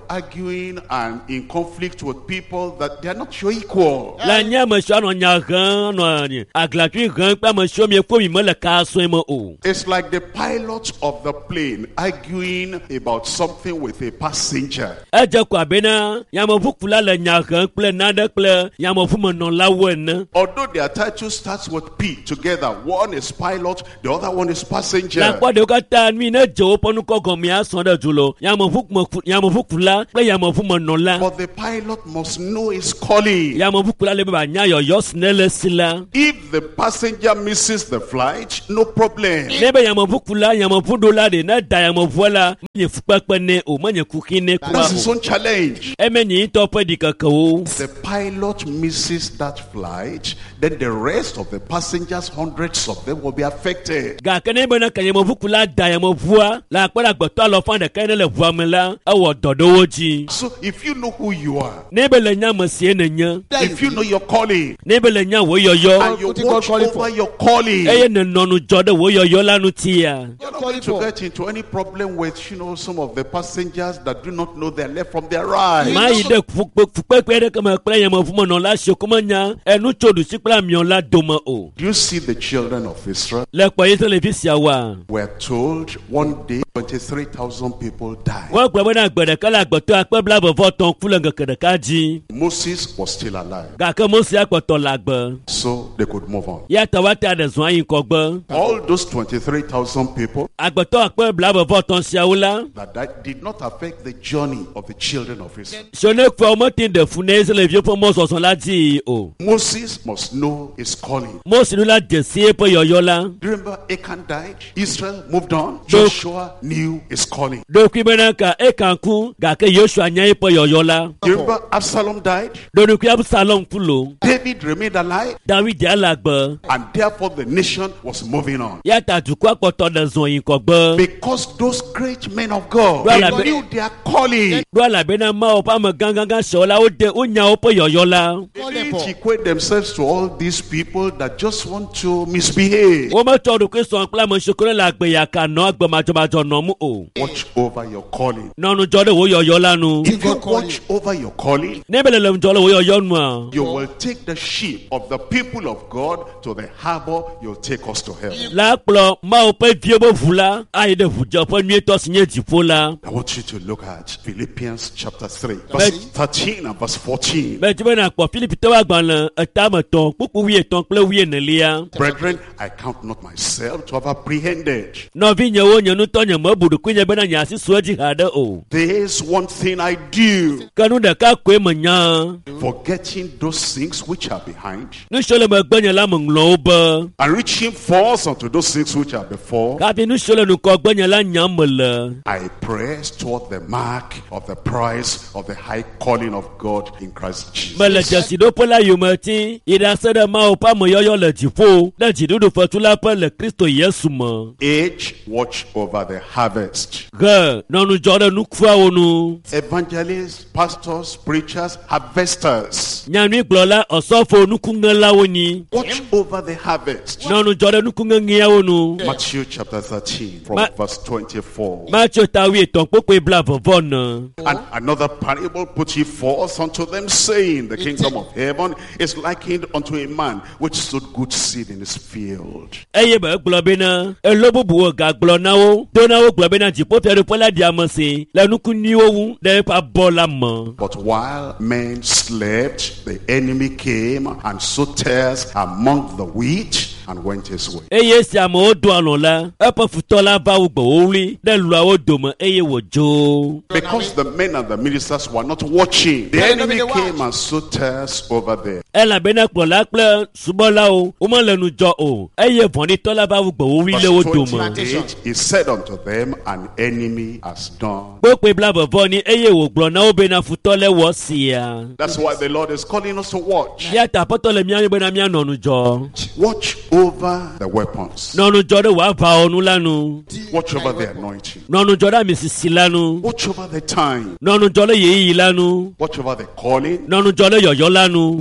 arguing and in conflict with people that they are not your equal.
La nya me sho no nya gan no ni. Aglatwi gan pa me sho mi ko mi me le ka so mo o.
It's like the pilot of the plane arguing about something with a passenger.
Eje kwa bena ya mo fukula le nya gan ple na de ple ya mo fu mo no la wen.
Although their title starts with P together, one is pilot, the other one is passenger.
La kwa de ka ta mi na je o ponu ko go mi aso de julo. Ya mo fuk mo ya mo fukula ple ya mo fu mo no la.
But the pilot must know his calling.
Ya mo fukula le ba nya yo yo snele sila.
If the passenger misses the flight, no problem.
Nebe ya mo fukula ya mo fu do la de na da ya mo voila. Nye fukpa ne o ma nye kukine kwa.
That's his own challenge.
Eme nyi to pe di kakao.
The pilot misses that flight, then the rest of the passengers, hundreds of them, will be affected.
Ga kene bena kanye mo fukula da ya mo voa. La kwa la gboto lo fan de kene le voa me la. Awo dodo woji.
So if you know who you are,
Nebe le nya mo sie ne nya.
if you know your calling,
Nebe le nya wo yo yo.
and you watch over your calling,
Eye ne nonu jode wo yo yo la nu tia.
you're not going to get into any problem with, you know, some of the passengers that do not know their left from their right.
Ma yi de fukpe fukpe pe de kama kple ya mo fu mo no la sho kuma nya. Enu chodu sikla mi on la doma o.
Do you see the children of Israel?
Le kwa yese le fisia wa.
We're told one day twenty-three thousand people died.
Wo gbe bena gbe de kala gboto akpe bla bo ton kule ngeke de kaji.
Moses was still alive,
Ga ke mo si akpoto la gbe.
so they could move on.
Ya tawata de zwan yin ko gbe.
All those twenty-three thousand people
Agboto akpe bla bo ton sia wula.
that died did not affect the journey of the children of Israel.
Sone kwa mo tin de fune se le vie po mo so son la di o.
Moses must know his calling.
Mo si la de si po yoyo la.
Remember, Achan died. Israel moved on.
No.
Joshua knew his calling.
Do ku bena ka e kan ku ga ke Joshua nya po yoyo la.
You remember, Absalom died.
Do du ku Absalom fulo.
David remained alive,
David ya la gbe.
and therefore the nation was moving on.
Ya ta du ku akpoto de zwan yin ko gbe.
Because those great men of God,
Well,
they
I be-
knew their calling.
Do la bena ma o pa me gangan gan so la o de o nya o po yoyo la.
They didn't equate themselves to all these people that just want to misbehave.
O ma to du ku so pla mo shokore la gbe ya ka no agbe ma jo ma jo no mu o.
Watch over your calling.
Nonu jode wo yoyo la nu.
If you watch over your calling,
Nebele le jole wo yoyo nu a.
you will take the ship of the people of God to the harbor. You'll take us to heaven.
La kplo ma o pe vie bo vula ayi de vujo po nwie to sinye jipo la.
I want you to look at Philippians chapter three, verse thirteen and verse fourteen.
Be tibe na kpo Philip to wa gban le eta me ton pupu wie ton kple wie ne lia.
Brethren, I count not myself to have apprehended.
No vi nye wo nye nu to nye mo budu kunye be na nya si so ji hade o.
There's one thing I do,
Kanu de ka kwe me nya.
forgetting those things which are behind,
Nu shole me gbe nye la me nglo be.
and reaching forth unto those things which are before.
Ka bi nu shole nu ko gbe nye la nya me le.
I press toward the mark of the prize of the high calling of God in Christ
Me le
Jesus.
jesi do po la yu me ti. Ida se de ma o pa me yoyo le jipo. Le jidudu fetu la pe le Kristo Yesu me.
Age, watch over the harvest.
Ge nonu jode nu kwa wo nu.
Evangelists, pastors, preachers, harvesters,
Nyanwi glola osofo nukunga la woni.
watch over the harvest.
Nonu jode nukunga ngia wonu.
Matthew chapter thirteen, from
Ma-
verse twenty-four.
Macho tawi ton popo bla vovon.
And another parable put he forth unto them, saying, the kingdom of heaven is likened unto a man which sowed good seed in his field.
Eye be globe na elobo buwo ga glo na wo. Do na wo globe na jipo fere pola diamase. La nukuni wo de pa bola mo.
But while men slept, the enemy came and sowed tares among the wheat and went his way.
Eye si amo do alon la. Epa futola ba wo gbo ori. De lu awo do mo eye wo jo.
Because the men and the ministers were not watching, the enemy came and sowed tares over there.
Ela bena kplola kple subola o. O mo lenu jo o. Eye vondi tola ba wo gbo ori le wo
Verse
do mo.
twenty-eight, he said unto them, an enemy has done.
Popo bla vovon ni eye wo glo na wo be na futole wo sia.
That's why the Lord is calling us to watch.
Ya ta potole mi anye be na mi nonu jo.
Watch over the weapons.
Nonu jo de wa va onu lanu.
Watch over the anointing.
Nonu jo da mi sisi lanu.
Watch over the time.
Nonu jo le yeyi lanu.
Watch over the calling.
Nonu jo le yoyo lanu.
Watch over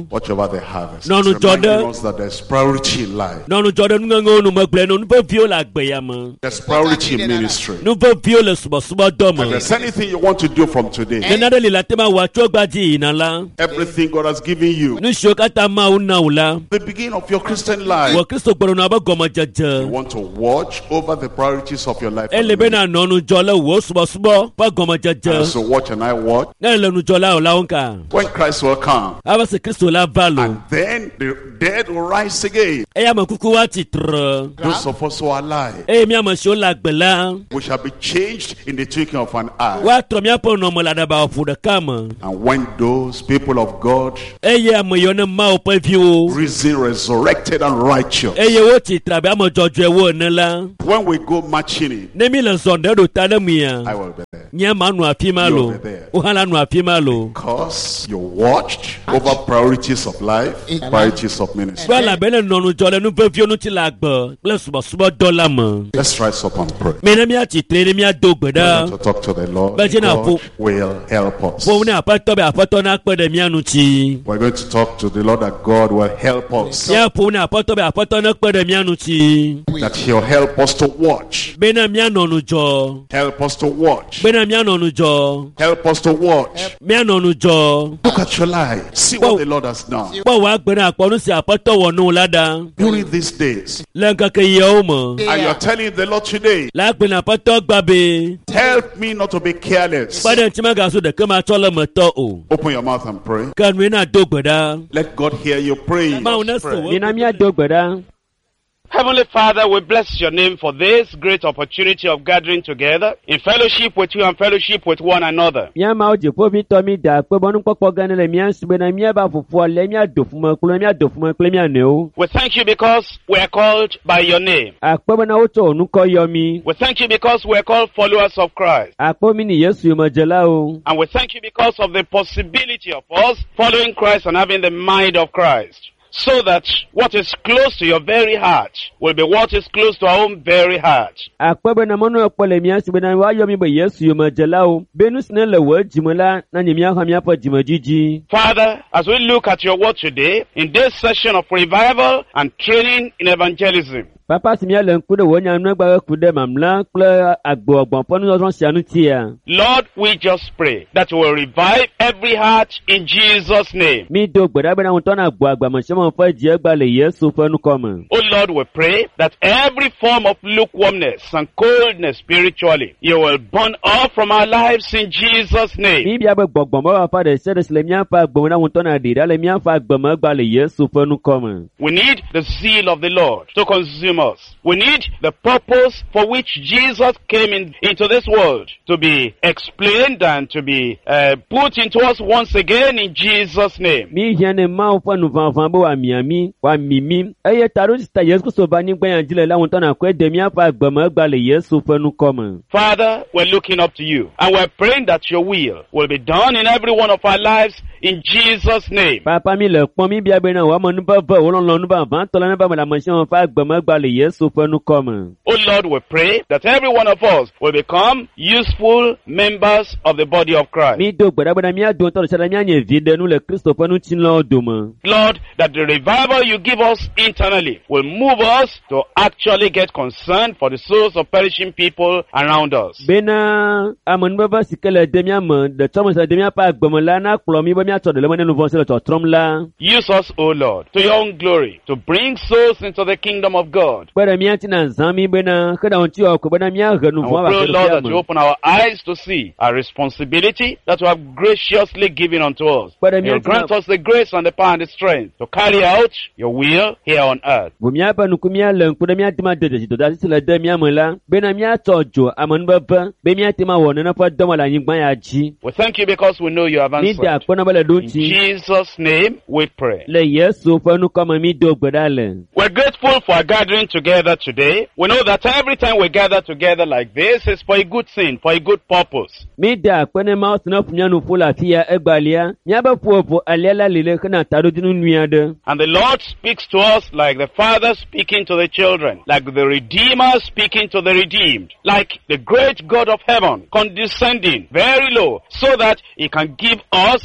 over the harvest.
No, no,
It's reminding
Jordan.
us that there's priority in life.
Non nous Jordan nous ngons nous magble nous pas viol la gbayama.
There's priority in ministry.
Nous pas viol suba suba
If
doma.
there's anything you want to do from today,
Nana de la tema wa chogba ji inala.
everything God has given you,
Nous shokata ma una ula.
the beginning of your Christian life,
Wa Kristo gboro na ba goma
you
jaja.
want to watch over the priorities of your life.
Ele be na no nu jola wo suba suba ba goma jaja.
So watch and I watch.
Na le nu jola ola onka.
When Christ will come,
Aba se Kristo la valo.
and then the dead will rise again.
E ya makuku wa titre.
Those of us who are alive,
E mi ama sho la gbela.
we shall be changed in the twinkling of an eye.
Wa tro mi apo no mo la da ba ofu de kama.
And when those people of God,
E ya mo yo na ma o pe vi o.
risen, resurrected, and righteous,
E ye wo titre be ama jojo e wo na la.
when we go marching in,
Ne mi le zonde do ta na mi ya.
I will be there.
Nya ma nu afi ma lo.
You'll be there.
O hala nu afi ma lo.
Because you watched over priorities of life, priorities of ministry.
Wa la be le no nu jole nu pe vi onu ti la gbo. Ple subo subo dola mo.
Let's rise up and pray.
Me na mi a titre ne mi a do
We're
gbeda.
going to talk to the Lord.
But you know,
God will help us.
Fo ne apato be apato na pe de mi anu ti.
We're going to talk to the Lord that God will help us.
Ya fo ne apato be apato na pe de mi anu ti.
That He'll help us to watch.
Be na mi anu nu jo.
Help us to watch.
Be na mi anu nu jo.
Help us to watch.
Mi anu nu jo.
Look at your life. See what the Lord has done.
Po wa gbe na apo nu si apato wo nu lada.
During these days.
Le nkan ke ye o mo.
And you're telling the Lord today,
La gbe na apato gba be.
help me not to be careless.
Pa de ti ma ga so de ke ma to le mo to o.
Open your mouth and pray.
Kan we na do gbeda.
Let God hear you pray.
Ma una so. Ni na mi a do gbeda.
Heavenly Father, we bless your name for this great opportunity of gathering together in fellowship with you and fellowship with one another.
Mi a ma o je po bi to mi da pe bonu popo gan le mi an sube na mi a ba fufu le mi a do fun mo kulo mi a do fun mo kulo mi a ne o.
We thank you because we are called by your name.
Apo na o to onu ko yo mi.
We thank you because we are called followers of Christ.
Apo mi ni Yesu mo jela o.
And we thank you because of the possibility of us following Christ and having the mind of Christ. So that what is close to your very heart will be what is close to our own very heart.
Apo na mo no po le mi an sube na wa yo mi be Yesu mo jela o. Benu sne le wo jimola na ni mi a ha mi apo jimojiji.
Father, as we look at your word today, in this session of revival and training in evangelism,
Papa si mi ale nku de wo nya nu gba ku de mamla kle agbo ogbon po nu so sianu ti ya.
Lord, we just pray that you will revive every heart in Jesus' name.
Mi do gbeda be na won to na agbo agba mo se mo fa ji egba le Yesu fe nu ko mo.
Oh Lord, we pray that every form of lukewarmness and coldness spiritually, you will burn off from our lives in Jesus' name.
Mi bia be gbogbon ba fa de se de le mi an fa agbo na won to na de da le mi an fa agbo mo gba le Yesu fe nu ko mo.
We need the zeal of the Lord to consume us. We need the purpose for which Jesus came in, into this world to be explained and to be uh, put into us once again in Jesus' name.
Mi hiane ma o fa nu van van bo wa mi ami wa mi mi. Eye taru sta Yesu so ba ni gba yan jile la won to na ko de mi an fa agbo mo gba le Yesu fe nu ko mo.
Father, we're looking up to you and we're praying that your will will be done in every one of our lives in Jesus' name.
Papa mi le pon mi bia be na wa mo nu ba ba wo lon lon nu ba van to la na ba mo la mo se won fa agbo mo gba le Yesu fe nu ko mo.
Oh Lord, we pray that every one of us will become useful members of the body of Christ.
Mi do gbeda gbeda mi a do to se la mi anye vide nu le Kristo fe nu tin lo do mo.
Lord, that the revival you give us internally will move us to actually get concerned for the souls of perishing people around us.
Bena amon ba ba sikele de mi am de tomo se de mi pa agbo mo la na kplo mi ba mi a to de le mo nu von se le to trom la.
Use us, O Lord, to your own glory, to bring souls into the kingdom of God.
Gbeda mi ati na zan mi bena kada on ti o ko bena mi a ganu
And we
von ba
pray,
se
Lord, that
le
you open our eyes to see our responsibility that you have graciously given unto us.
But I'm
You will
yet
grant
to-
us the grace and the power and the strength to carry out your will here on earth.
bu mi a pa nu ku mi a len ku de mi a ti ma de de to da si le de mi am la bena mi a to jo amon ba ba be mi a ti ma wo na fa do mo la yin gban ya ji
We thank you because we know you have
ni da
answered.
ko na ba le do
In
ti
Jesus' name we pray.
le Yesu fe nu ko mo mi do gbeda le.
We're grateful for our gathering together today. We know that every time we gather together like this is for a good thing, for a good purpose.
Mi da ko ne ma o fu mi nu fu la fi ya egbalia mi a ba fu fu alela le kana ta do dinu nua de.
And the Lord speaks to us like the Father speaking to the children, like the Redeemer speaking to the redeemed, like the great God of heaven condescending very low so that He can give us what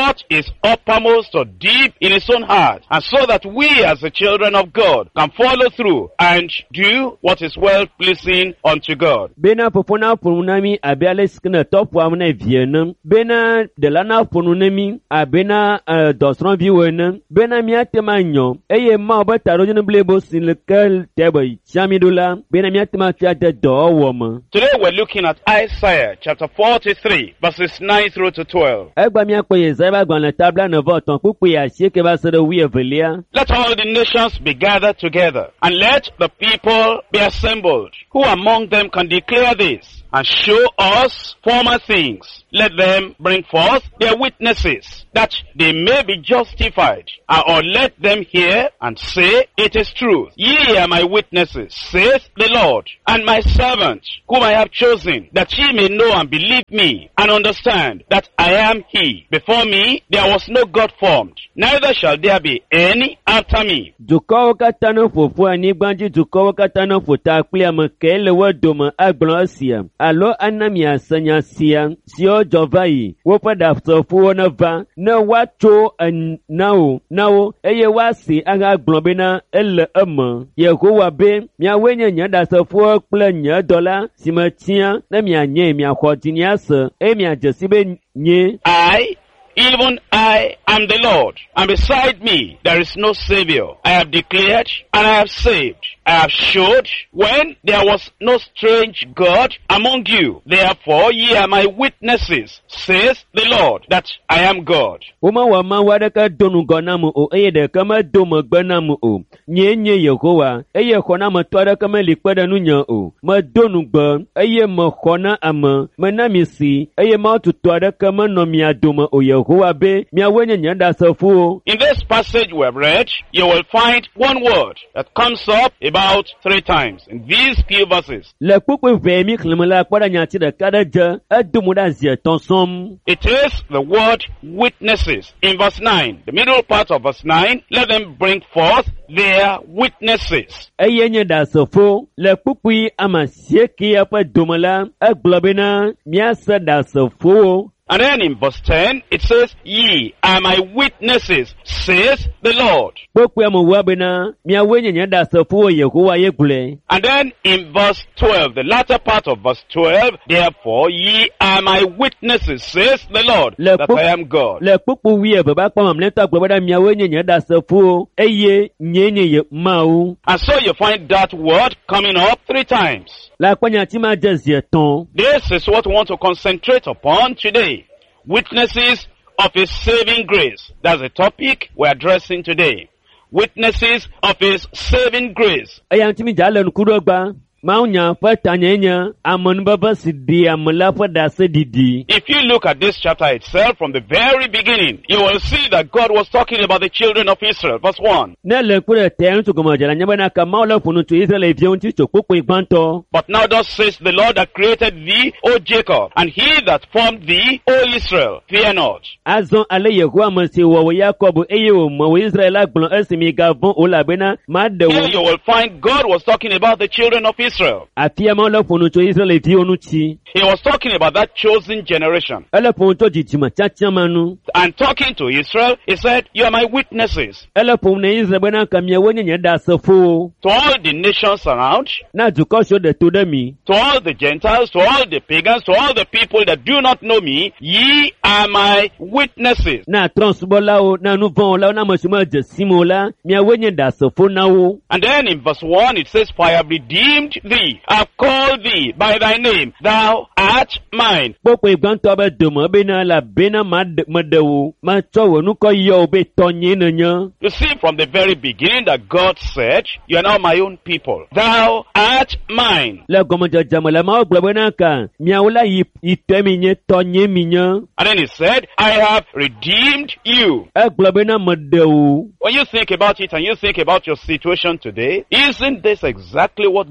what is uppermost or deep in his own heart, and so that we as the children of God can follow through and do what is well-pleasing unto God.
Bena popona pununami abiale skina top wa mna vienam. Bena delana pununami abena dosron viwenam. Bena miatema nyo. Eye ma oba tarojene blebo sin lekel tebe chamidula. Bena miatema tiate do woma.
Today we're looking at Isaiah chapter forty-three, verses nine through to twelve.
Egba miakwe Yesaya gwan le tabla ne voton pupu ya sieke ba sere wi evelia.
Let all the nations be gathered together, and let the people be assembled. Who among them can declare this, and show us former things? Let them bring forth their witnesses, that they may be justified. Or let them hear and say, it is truth. Ye are my witnesses, saith the Lord, and my servant, whom I have chosen, that ye may know and believe me, and understand that I am he. Before me there was no God formed, neither shall there be any after me.
Dukowo katano fofu ani gbanji dukowo katano fota akpli amakele wadoma agbon asia. Alo anami asanya sia, sio jovai, wopa daftofu wana va, na wacho nao, nao, eye wasi aga globena ele ema. Yehowa be, mia wenye nyada sofu akpli nye dola, sima tia, na mia nye mia kwa tiniasa, e mia jesibe nye.
I, even I am the Lord, and beside me there is no Savior. I have declared and I have saved. I have showed when there was no strange God among you. Therefore ye are my witnesses, says the Lord, that I am God.
Uma wama wadaka donu gonamu o eye de kama domo gbenamu o. Nye nye Yehowa, eye kona ma twada kama likwada nunya o. Ma donu gbe, eye ma kona ama, ma namisi, eye ma tutwada kama no miya doma o Yehowa be, miya wenye nyanda safu o.
In this passage we have read, you will find one word that comes up about three times in these few verses.
Le kukwe vemi klimela kwada nyati de kada je, edumuda zye tonsom.
It is the word witnesses. In verse nine, the middle part of verse nine, let them bring forth their witnesses.
Eye nye da safu, le kukwe ama sieki apa dumala, eglobina, miasa da safu.
And then in verse ten, it says, ye are my witnesses, says the Lord. And then in verse twelve, the latter part of verse twelve, therefore ye are my witnesses, says the Lord, that I am God. And so you find that word coming up three times. This is what we want to concentrate upon today. Witnesses of His saving grace. That's the topic we're addressing today. Witnesses of His saving grace. If you look at this chapter itself from the very beginning, you will see that God was talking about the children of Israel. Verse one. But now thus says the Lord that created thee, O Jacob, and he that formed thee, O Israel, fear not. Here you will find God was talking about the children of Israel. He was talking about that chosen generation. And talking to Israel, he said, you are my witnesses. To all the nations around, to all the Gentiles, to all the pagans, to all the people that do not know me, ye are my witnesses. And then in verse one it says, for I have redeemed thee, I have called thee by thy name, thou art mine. You see, from the very beginning that God said, you are now my own people. Thou art mine. And then he said, I have redeemed you. When you think about it and you think about your situation today, isn't this exactly what God is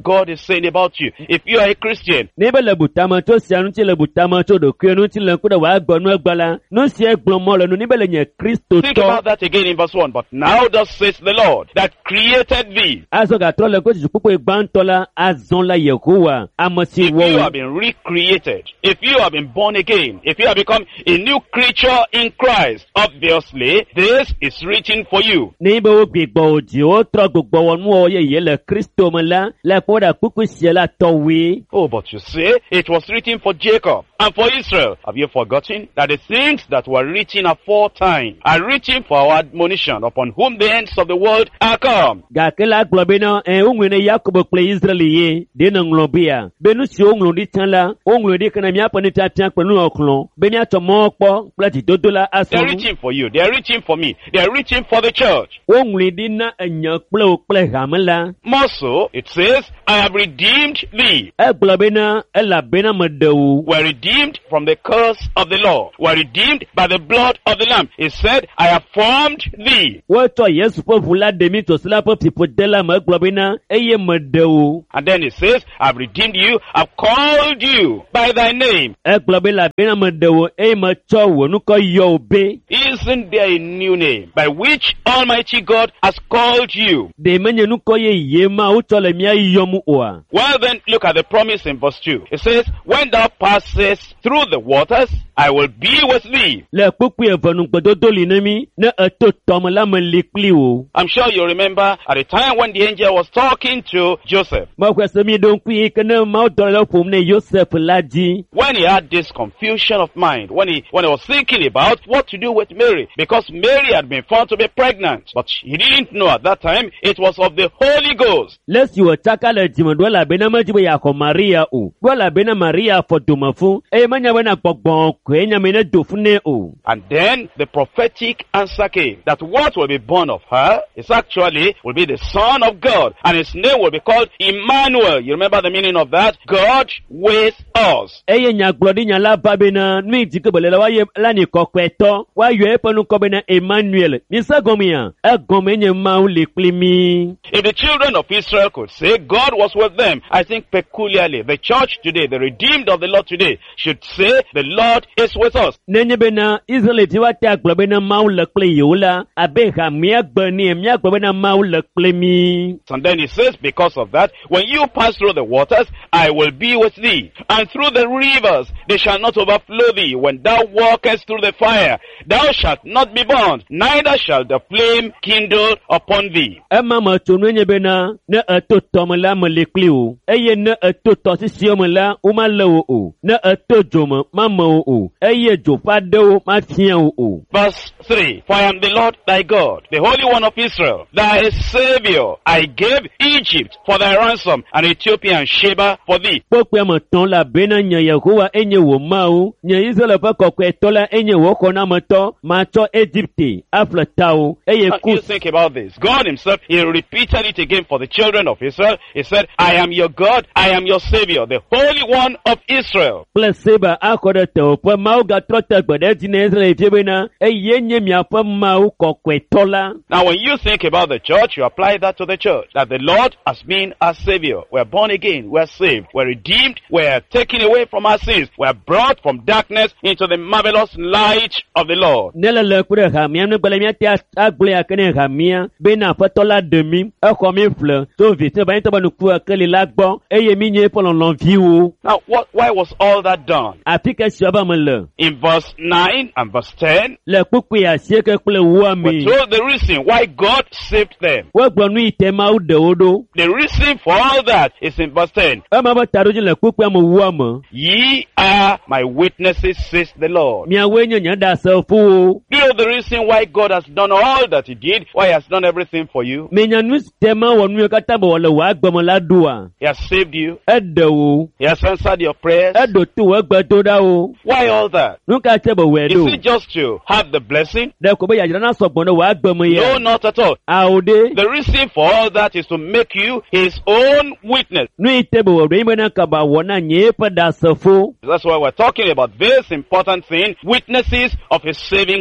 saying about you. If you are a Christian,
Nebe le butama to sianu ti le butama to do kwenu ti le kuda wa gbonu agbala. No sie gblomo le no nibe le nye Kristo
think
to.
about that again in verse one. But now thus says the Lord that created thee.
Azo ga tro le ko ti pupo igbantola azon la Yehowa amasi
If you
wo.
have been recreated, if you have been born again, if you have become a new creature in Christ, obviously this is written for you.
Nibe o gbigbo oji o tro gbogbo wonu oye ye le Kristo mo la le poda pupu sie la towe.
Oh, but you say it was written for Jacob and for Israel. Have you forgotten that the things that were written aforetime are written for our admonition, upon whom the ends of the world are come?
Ga kela globina e ungwene Yakobo kle Israeli ye de na nglobia. Benu si onglo di tan la, onglo di kana mi apani tatan penu oklon. Beni ato mo po plati dodola
They are
aso.
written for you. They are written for me. They are written for the church.
Onglo di na enya kple kple hamela.
More so, it says, I have redeemed thee.
E globina e la bena medewu.
Were redeemed from the curse of the law. Were redeemed by the blood of the Lamb. It said, I have formed thee.
Woto Yesu po vula demi to sila po pipo dela me globina e ye medewu.
And then it says, I have redeemed you. I have called you by thy name.
E globila bena medewu e me cho wonu ko yo be.
Isn't there a new name by which Almighty God has called you?
De menye nu ko ye ye ma uto le mi ayomu oa.
Well then, look at the promise in verse two. It says, when thou passest through the waters, I will be with thee.
Le pupu e venu gbododo linemi ne eto tom la me likli o.
I'm sure you remember at the time when the angel was talking to Joseph,
Ma kwese mi don kwi kene ma do le pom ne Joseph laji.
when he had this confusion of mind, when he when he was thinking about what to do with Mary, because Mary had been found to be pregnant, but he didn't know at that time it was of the Holy Ghost.
Lesi wo taka le jimo do la bena ma jibe ya ko Maria o. Do la bena Maria fo domafu. E manya bena gbogbon ko enya me ne dofune o.
And then the prophetic answer came that what will be born of her is actually will be the Son of God, and his name will be called Emmanuel. You remember the meaning of that? God with us.
E ye nya glodi nya la ba bena mi dike bele la wa ye la ni kokweto. Wa yo e ponu ko bena Emmanuel. Mi sa gomia. E gome nye ma u likli mi.
If the children of Israel could say God was with them, I think peculiarly the church today, the redeemed of the Lord today, should say the Lord is with us.
Nenye bena Israel ti wa ta glo bena ma u likli yola. Abe ha mi agba ni mi agba bena ma u likli mi.
And then he says, because of that, when you pass through the waters, I will be with thee. And through the rivers, they shall not overflow thee. When thou walkest through the fire, thou shalt not be burned, neither shall the flame kindle upon thee.
Emma ma tunu nye bena ne eto tom la me likli o. Eye ne eto to sisi o me la o ma le o o. Ne eto joma ma ma o o. Eye jo pa de o ma fien o o.
Verse three, for I am the Lord thy God, the Holy One of Israel, thy Savior. I gave Egypt for thy ransom, and Ethiopia and Sheba for thee.
Pokwe ma ton la bena nye Yehowa enye wo ma o. Nye Israel pa kokwe to la enye wo kona ma to ma to Egypte. Afla ta o. Eye
Now, you
kus.
think about this. God himself, he repeated it again for the children of Israel. He said, I am your God, I am your Savior, the Holy One of Israel.
Plus seba akode te o pa ma o ga trote gbede ti ne Israel fi bena. Eye nye mi apa ma o kokwe to la.
Now, when you think about the church, you apply that to the church. That the Lord has been our Savior. We're born again. We're saved. We're redeemed. We're taken away from our sins. We're brought from darkness into the marvelous light of the Lord.
Nela le kure hamia ne gbele mi ti agble akene hamia bena fatola demi e ko mi fle to vite ba nto ba nu ku akele la gbo eye mi nye polon lon vi o.
Now, what, why was all that done?
Afika shaba me le
In verse nine and verse ten,
le pupu ya sieke kule wa
we're
mi
told the reason why God saved them.
we gbo nu ite ma u de odo
The reason for all that is in verse ten.
e ma ba taroji le pupu mo wa mo
Ye are my witnesses, says the Lord.
mi awe nya nya da so fu o
Do you know the reason why God has done all that he did? Why he has done everything for you?
me nya nu te ma wo nu ka ta bo le wa gbo mo la dua
He has saved you.
e de o
He has answered your prayers.
e do tu we gbo to da o
Why all that?
nu ka te bo we do
Is it just to have the blessing?
de ko be ya jira na so gbo no wa gbo mo
No,
ya
not at all.
a o de
The reason for all that is to make you his own witness.
nu ite bo do ime na ka ba wo na nye pa da so fu
That's why we're talking about this important thing, witnesses of his saving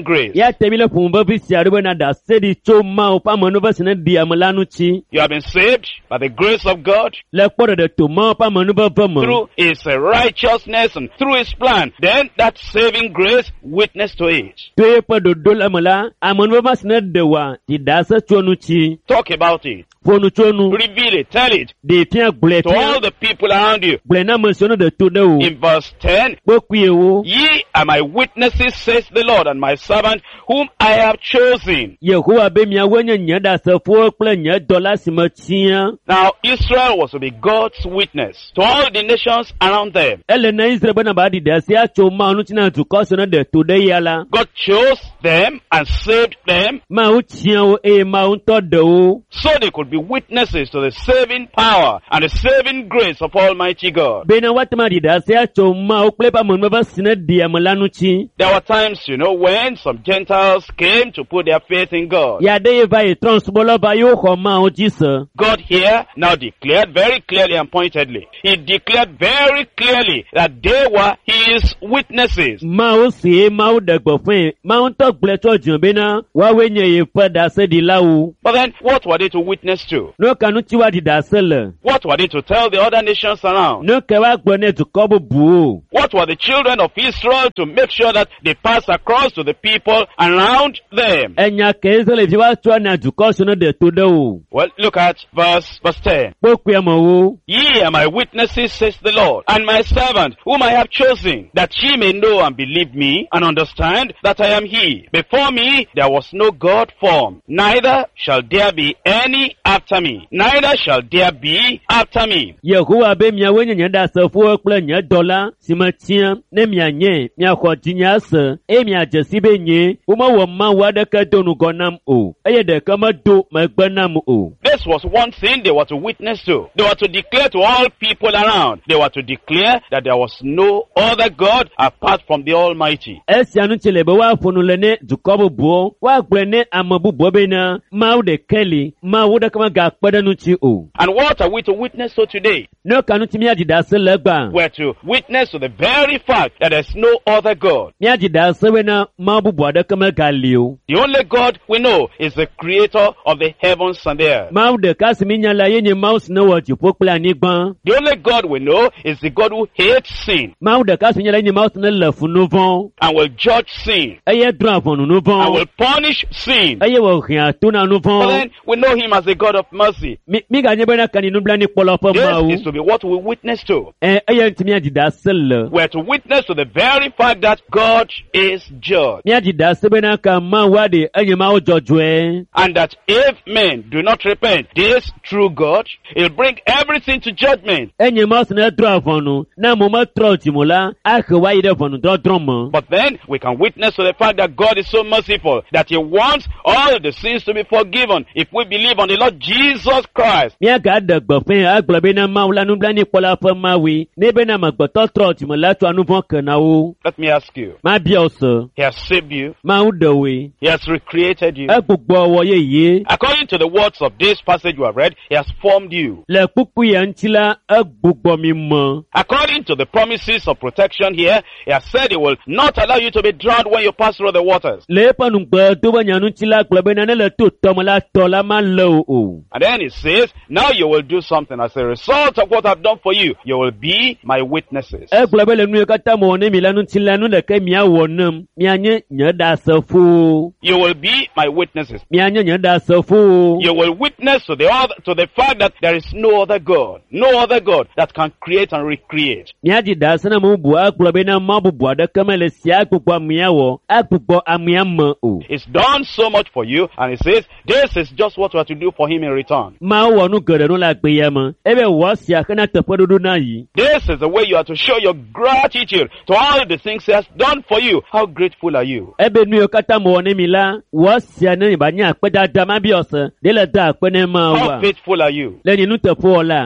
saving grace.
Ya temile fumba visi ariwe na da sedi cho ma pa manuva sine di amalanu chi.
You have been saved by the grace of God
Le kpore de to ma pa manuva vama.
through His uh, righteousness and through His plan. Then that saving grace witness to it.
Tuye pa do dol amala amanuva sine dewa di dasa chonu chi.
Talk about it.
Fonu chonu.
Reveal it. Tell it
De tian ble
to all
tian.
the people around you.
Ble na mentiono de to de o.
In verse ten,
Bokwe o.
ye are my witnesses, says the Lord, and my servant whom I have chosen.
Yehowa be mia wenye nya da sefo kple nya dola sima chia.
Now Israel was to be God's witness to all the nations around them.
Ele na Israel bana ba di da se acho ma anu tina tu ko so na de to de yala.
God chose them and saved them
Ma o chia o e ma o to de o.
so they could be witnesses to the saving power and the saving grace of Almighty God.
Be na watma di da se acho ma o kple pa mo ba sine di amalanu chi.
There were times, you know, when some Gentiles came to put their faith in God.
Ya de va e transbolo ba yo ko ma o jisa.
God here now declared very clearly and pointedly. He declared very clearly that they were His witnesses.
Ma o se ma o de gbo fun ma o to gle to jun be na wa we nye ye pa da se di lawo.
But then, what were they to witness to?
No kanu ti wa di da se le.
What were they to tell the other nations around?
No ke wa gbo ne tu ko bu bu.
What were the children of Israel to make sure that they pass across to the people around them?
Enya ke se le fi wa to na du ko so no de to de o.
Well, look at verse, verse ten.
Bokwe mo wo.
Ye are my witnesses, says the Lord, and my servant, whom I have chosen, that ye may know and believe me, and understand that I am He. Before me there was no God formed, neither shall there be any after me, neither shall there be after me.
Yehowa be mia wenye nya da sefo kple nya dola sima chia ne mia nye mia ko jinya se e mia jesi be nye o ma wo ma wa de ka donu gonam o eye de ka ma do ma gbanam o.
This was one thing they were to witness to. They were to declare to all people around. They were to declare that there was no other God apart from the Almighty.
Esia nu chele be wa fonu le ne dukobo bo wa gble ne amabu bo be na ma wo de keli ma wo de ka ma ga pede nu chi o.
And what are we to witness to today?
No kanu ti mia di da se le gba.
We're to witness to the very fact that there's no other God.
Mia di da se we na ma bu bo de ka ma ga liu.
The only God we know is the creator of the heavens and the earth.
Ma wo de ka se mi nya la ye nye ma wo se no wo ji po kple ani gban.
The only God we know is the God who hates sin
Ma wo de ka se nya la ye nye ma wo se ne le fu no von.
and will judge sin
Eye dra vonu no
and
von.
will punish sin.
Eye wo hia to na no
But
von.
then we know Him as a God of mercy.
Mi mi ga nye be na kan nu bla ni polo po ma
This is
wo.
to be what we witness to.
Eh eye ntimi adi da se le.
We're to witness to the very fact that God is judge.
Mi adi da se be na ka ma wa de enye ma wo jojwe.
And that if men do not repent, this true God, He'll bring everything to judgment.
Enye ma se na dra vonu na mo ma tro ti mo la a ke wa ide vonu dro dro mo.
But then we can witness to the fact that God is so merciful that He wants all the sins to be forgiven if we believe on the Lord Jesus Christ.
Mi ga de gbo fin a gbo be na ma wo la nu bla ni pola po ma wi. Ne be na ma gbo to tro ti mo la to anu von ke na wo.
Let me ask you,
Ma bi o so.
He has saved you,
Ma wo de we.
He has recreated you.
E gbogbo owo ye ye.
According to the words of this passage we have read, He has formed you.
Le pupu ye ntila e gbogbo mi mo.
According to the promises of protection here, He has said He will not allow you to be drowned when you pass through the waters.
Le panu gbo to ba nyanu ntila gbo be na ne le to to mo la to la ma lo o.
And then He says, now you will do something as a result of what I've done for you. You will be my witnesses.
E gbo be le nu ka ta mo ne mi la nu ntila nu le ke mi awo nam. Mi anye nya da sefo.
You will be my witnesses.
Mi anye nya da sefo.
You will witness to the other, to the fact that there is no other God, no other God that can create and recreate.
Mi adi da se na mo bu a gbo be na ma bu bu de ke me le sia gbogbo amia wo. A gbogbo amia mo o.
It's done so much for you, and He says, this is just what we are to do for Him in return.
Ma wo nu gere nu la gbe ye mo. E be wo sia ke na te pododo na yi.
This is the way you are to show your gratitude to all the things He has done for you. How grateful are you?
Ebe nu yo kata mo ne mi la wo sia ne ba nya pe da da ma bi ose de le da pe ne ma
How
wa
faithful are you?
le ni nu te fo la
How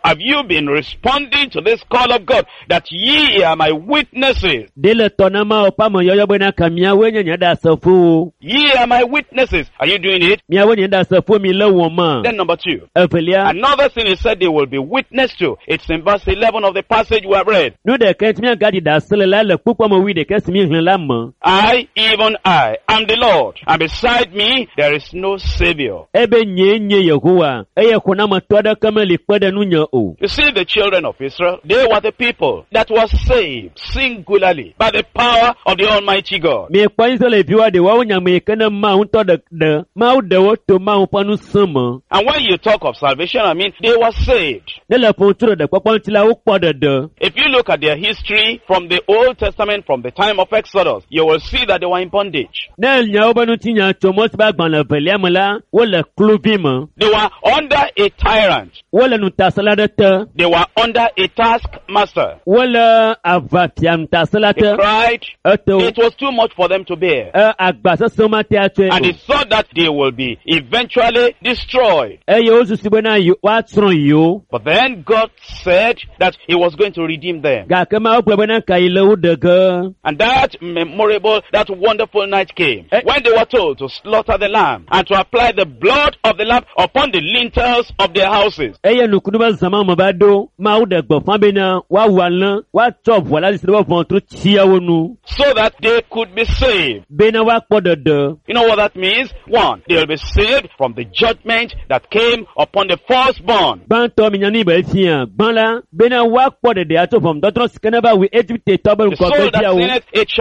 Have you been responding to this call of God that ye are my witnesses?
Dele tonama opamo yoyo bwena kamia wenye nyada safu.
Ye are my witnesses. Are you doing it?
Mia wenye nyada safu mi le woma.
Then number two.
Efelia.
Another thing he said they will be witness to. It's in verse eleven of the passage we have read.
Nu de kent mia gadi da sele la le pukwa mo wi de kes mi hlen la mo.
I, even I, am the Lord, and beside me there is no Savior.
Ebe nye nye Yehowa. Eye kuna matwada kama likwada nunya o.
You see, the children of Israel, they were the people that was saved singularly by the power of the Almighty God.
Me kwa inso le viwa de wawo nya me kana ma unto de de ma u de wo to ma u panu sama.
And when you talk of salvation, I mean, they were saved.
Ne le ponturo de kwa pantila u kwa de de.
If you look at their history from the Old Testament, from the time of Exodus, you will see that they were in bondage.
Ne nya u banu tinya chomos ba gban la velia mala wo le klubima.
They were under a tyrant.
Wo le nu tasala de te.
They were under a taskmaster.
Wo le avapiam tasala
They
te.
cried.
Eto.
It was too much for them to bear.
E agbasa soma te atwe.
And they thought that they will be eventually destroyed.
E yo su sibena yo wa tron yo.
But then God said that He was going to redeem them.
Ga kema o plebena kai le u de ge.
And that memorable, that wonderful night came
Eh.
when they were told to slaughter the lamb and to apply the blood of the lamb upon the lintels of their houses.
Eye nukunuba zama mabado ma u de gbo fan bena wa walan wa chop wala li sebo fon tru tia wonu.
So that they could be saved.
Bena wa po de de.
You know what that means? One, they will be saved from the judgment that came upon the firstborn.
Ban to mi nyani ba fian. Ban la bena wa po de de ato from dotro skena ba we Egypt to ba
The
ko
soul
be
that
dia o.
sinneth, it shall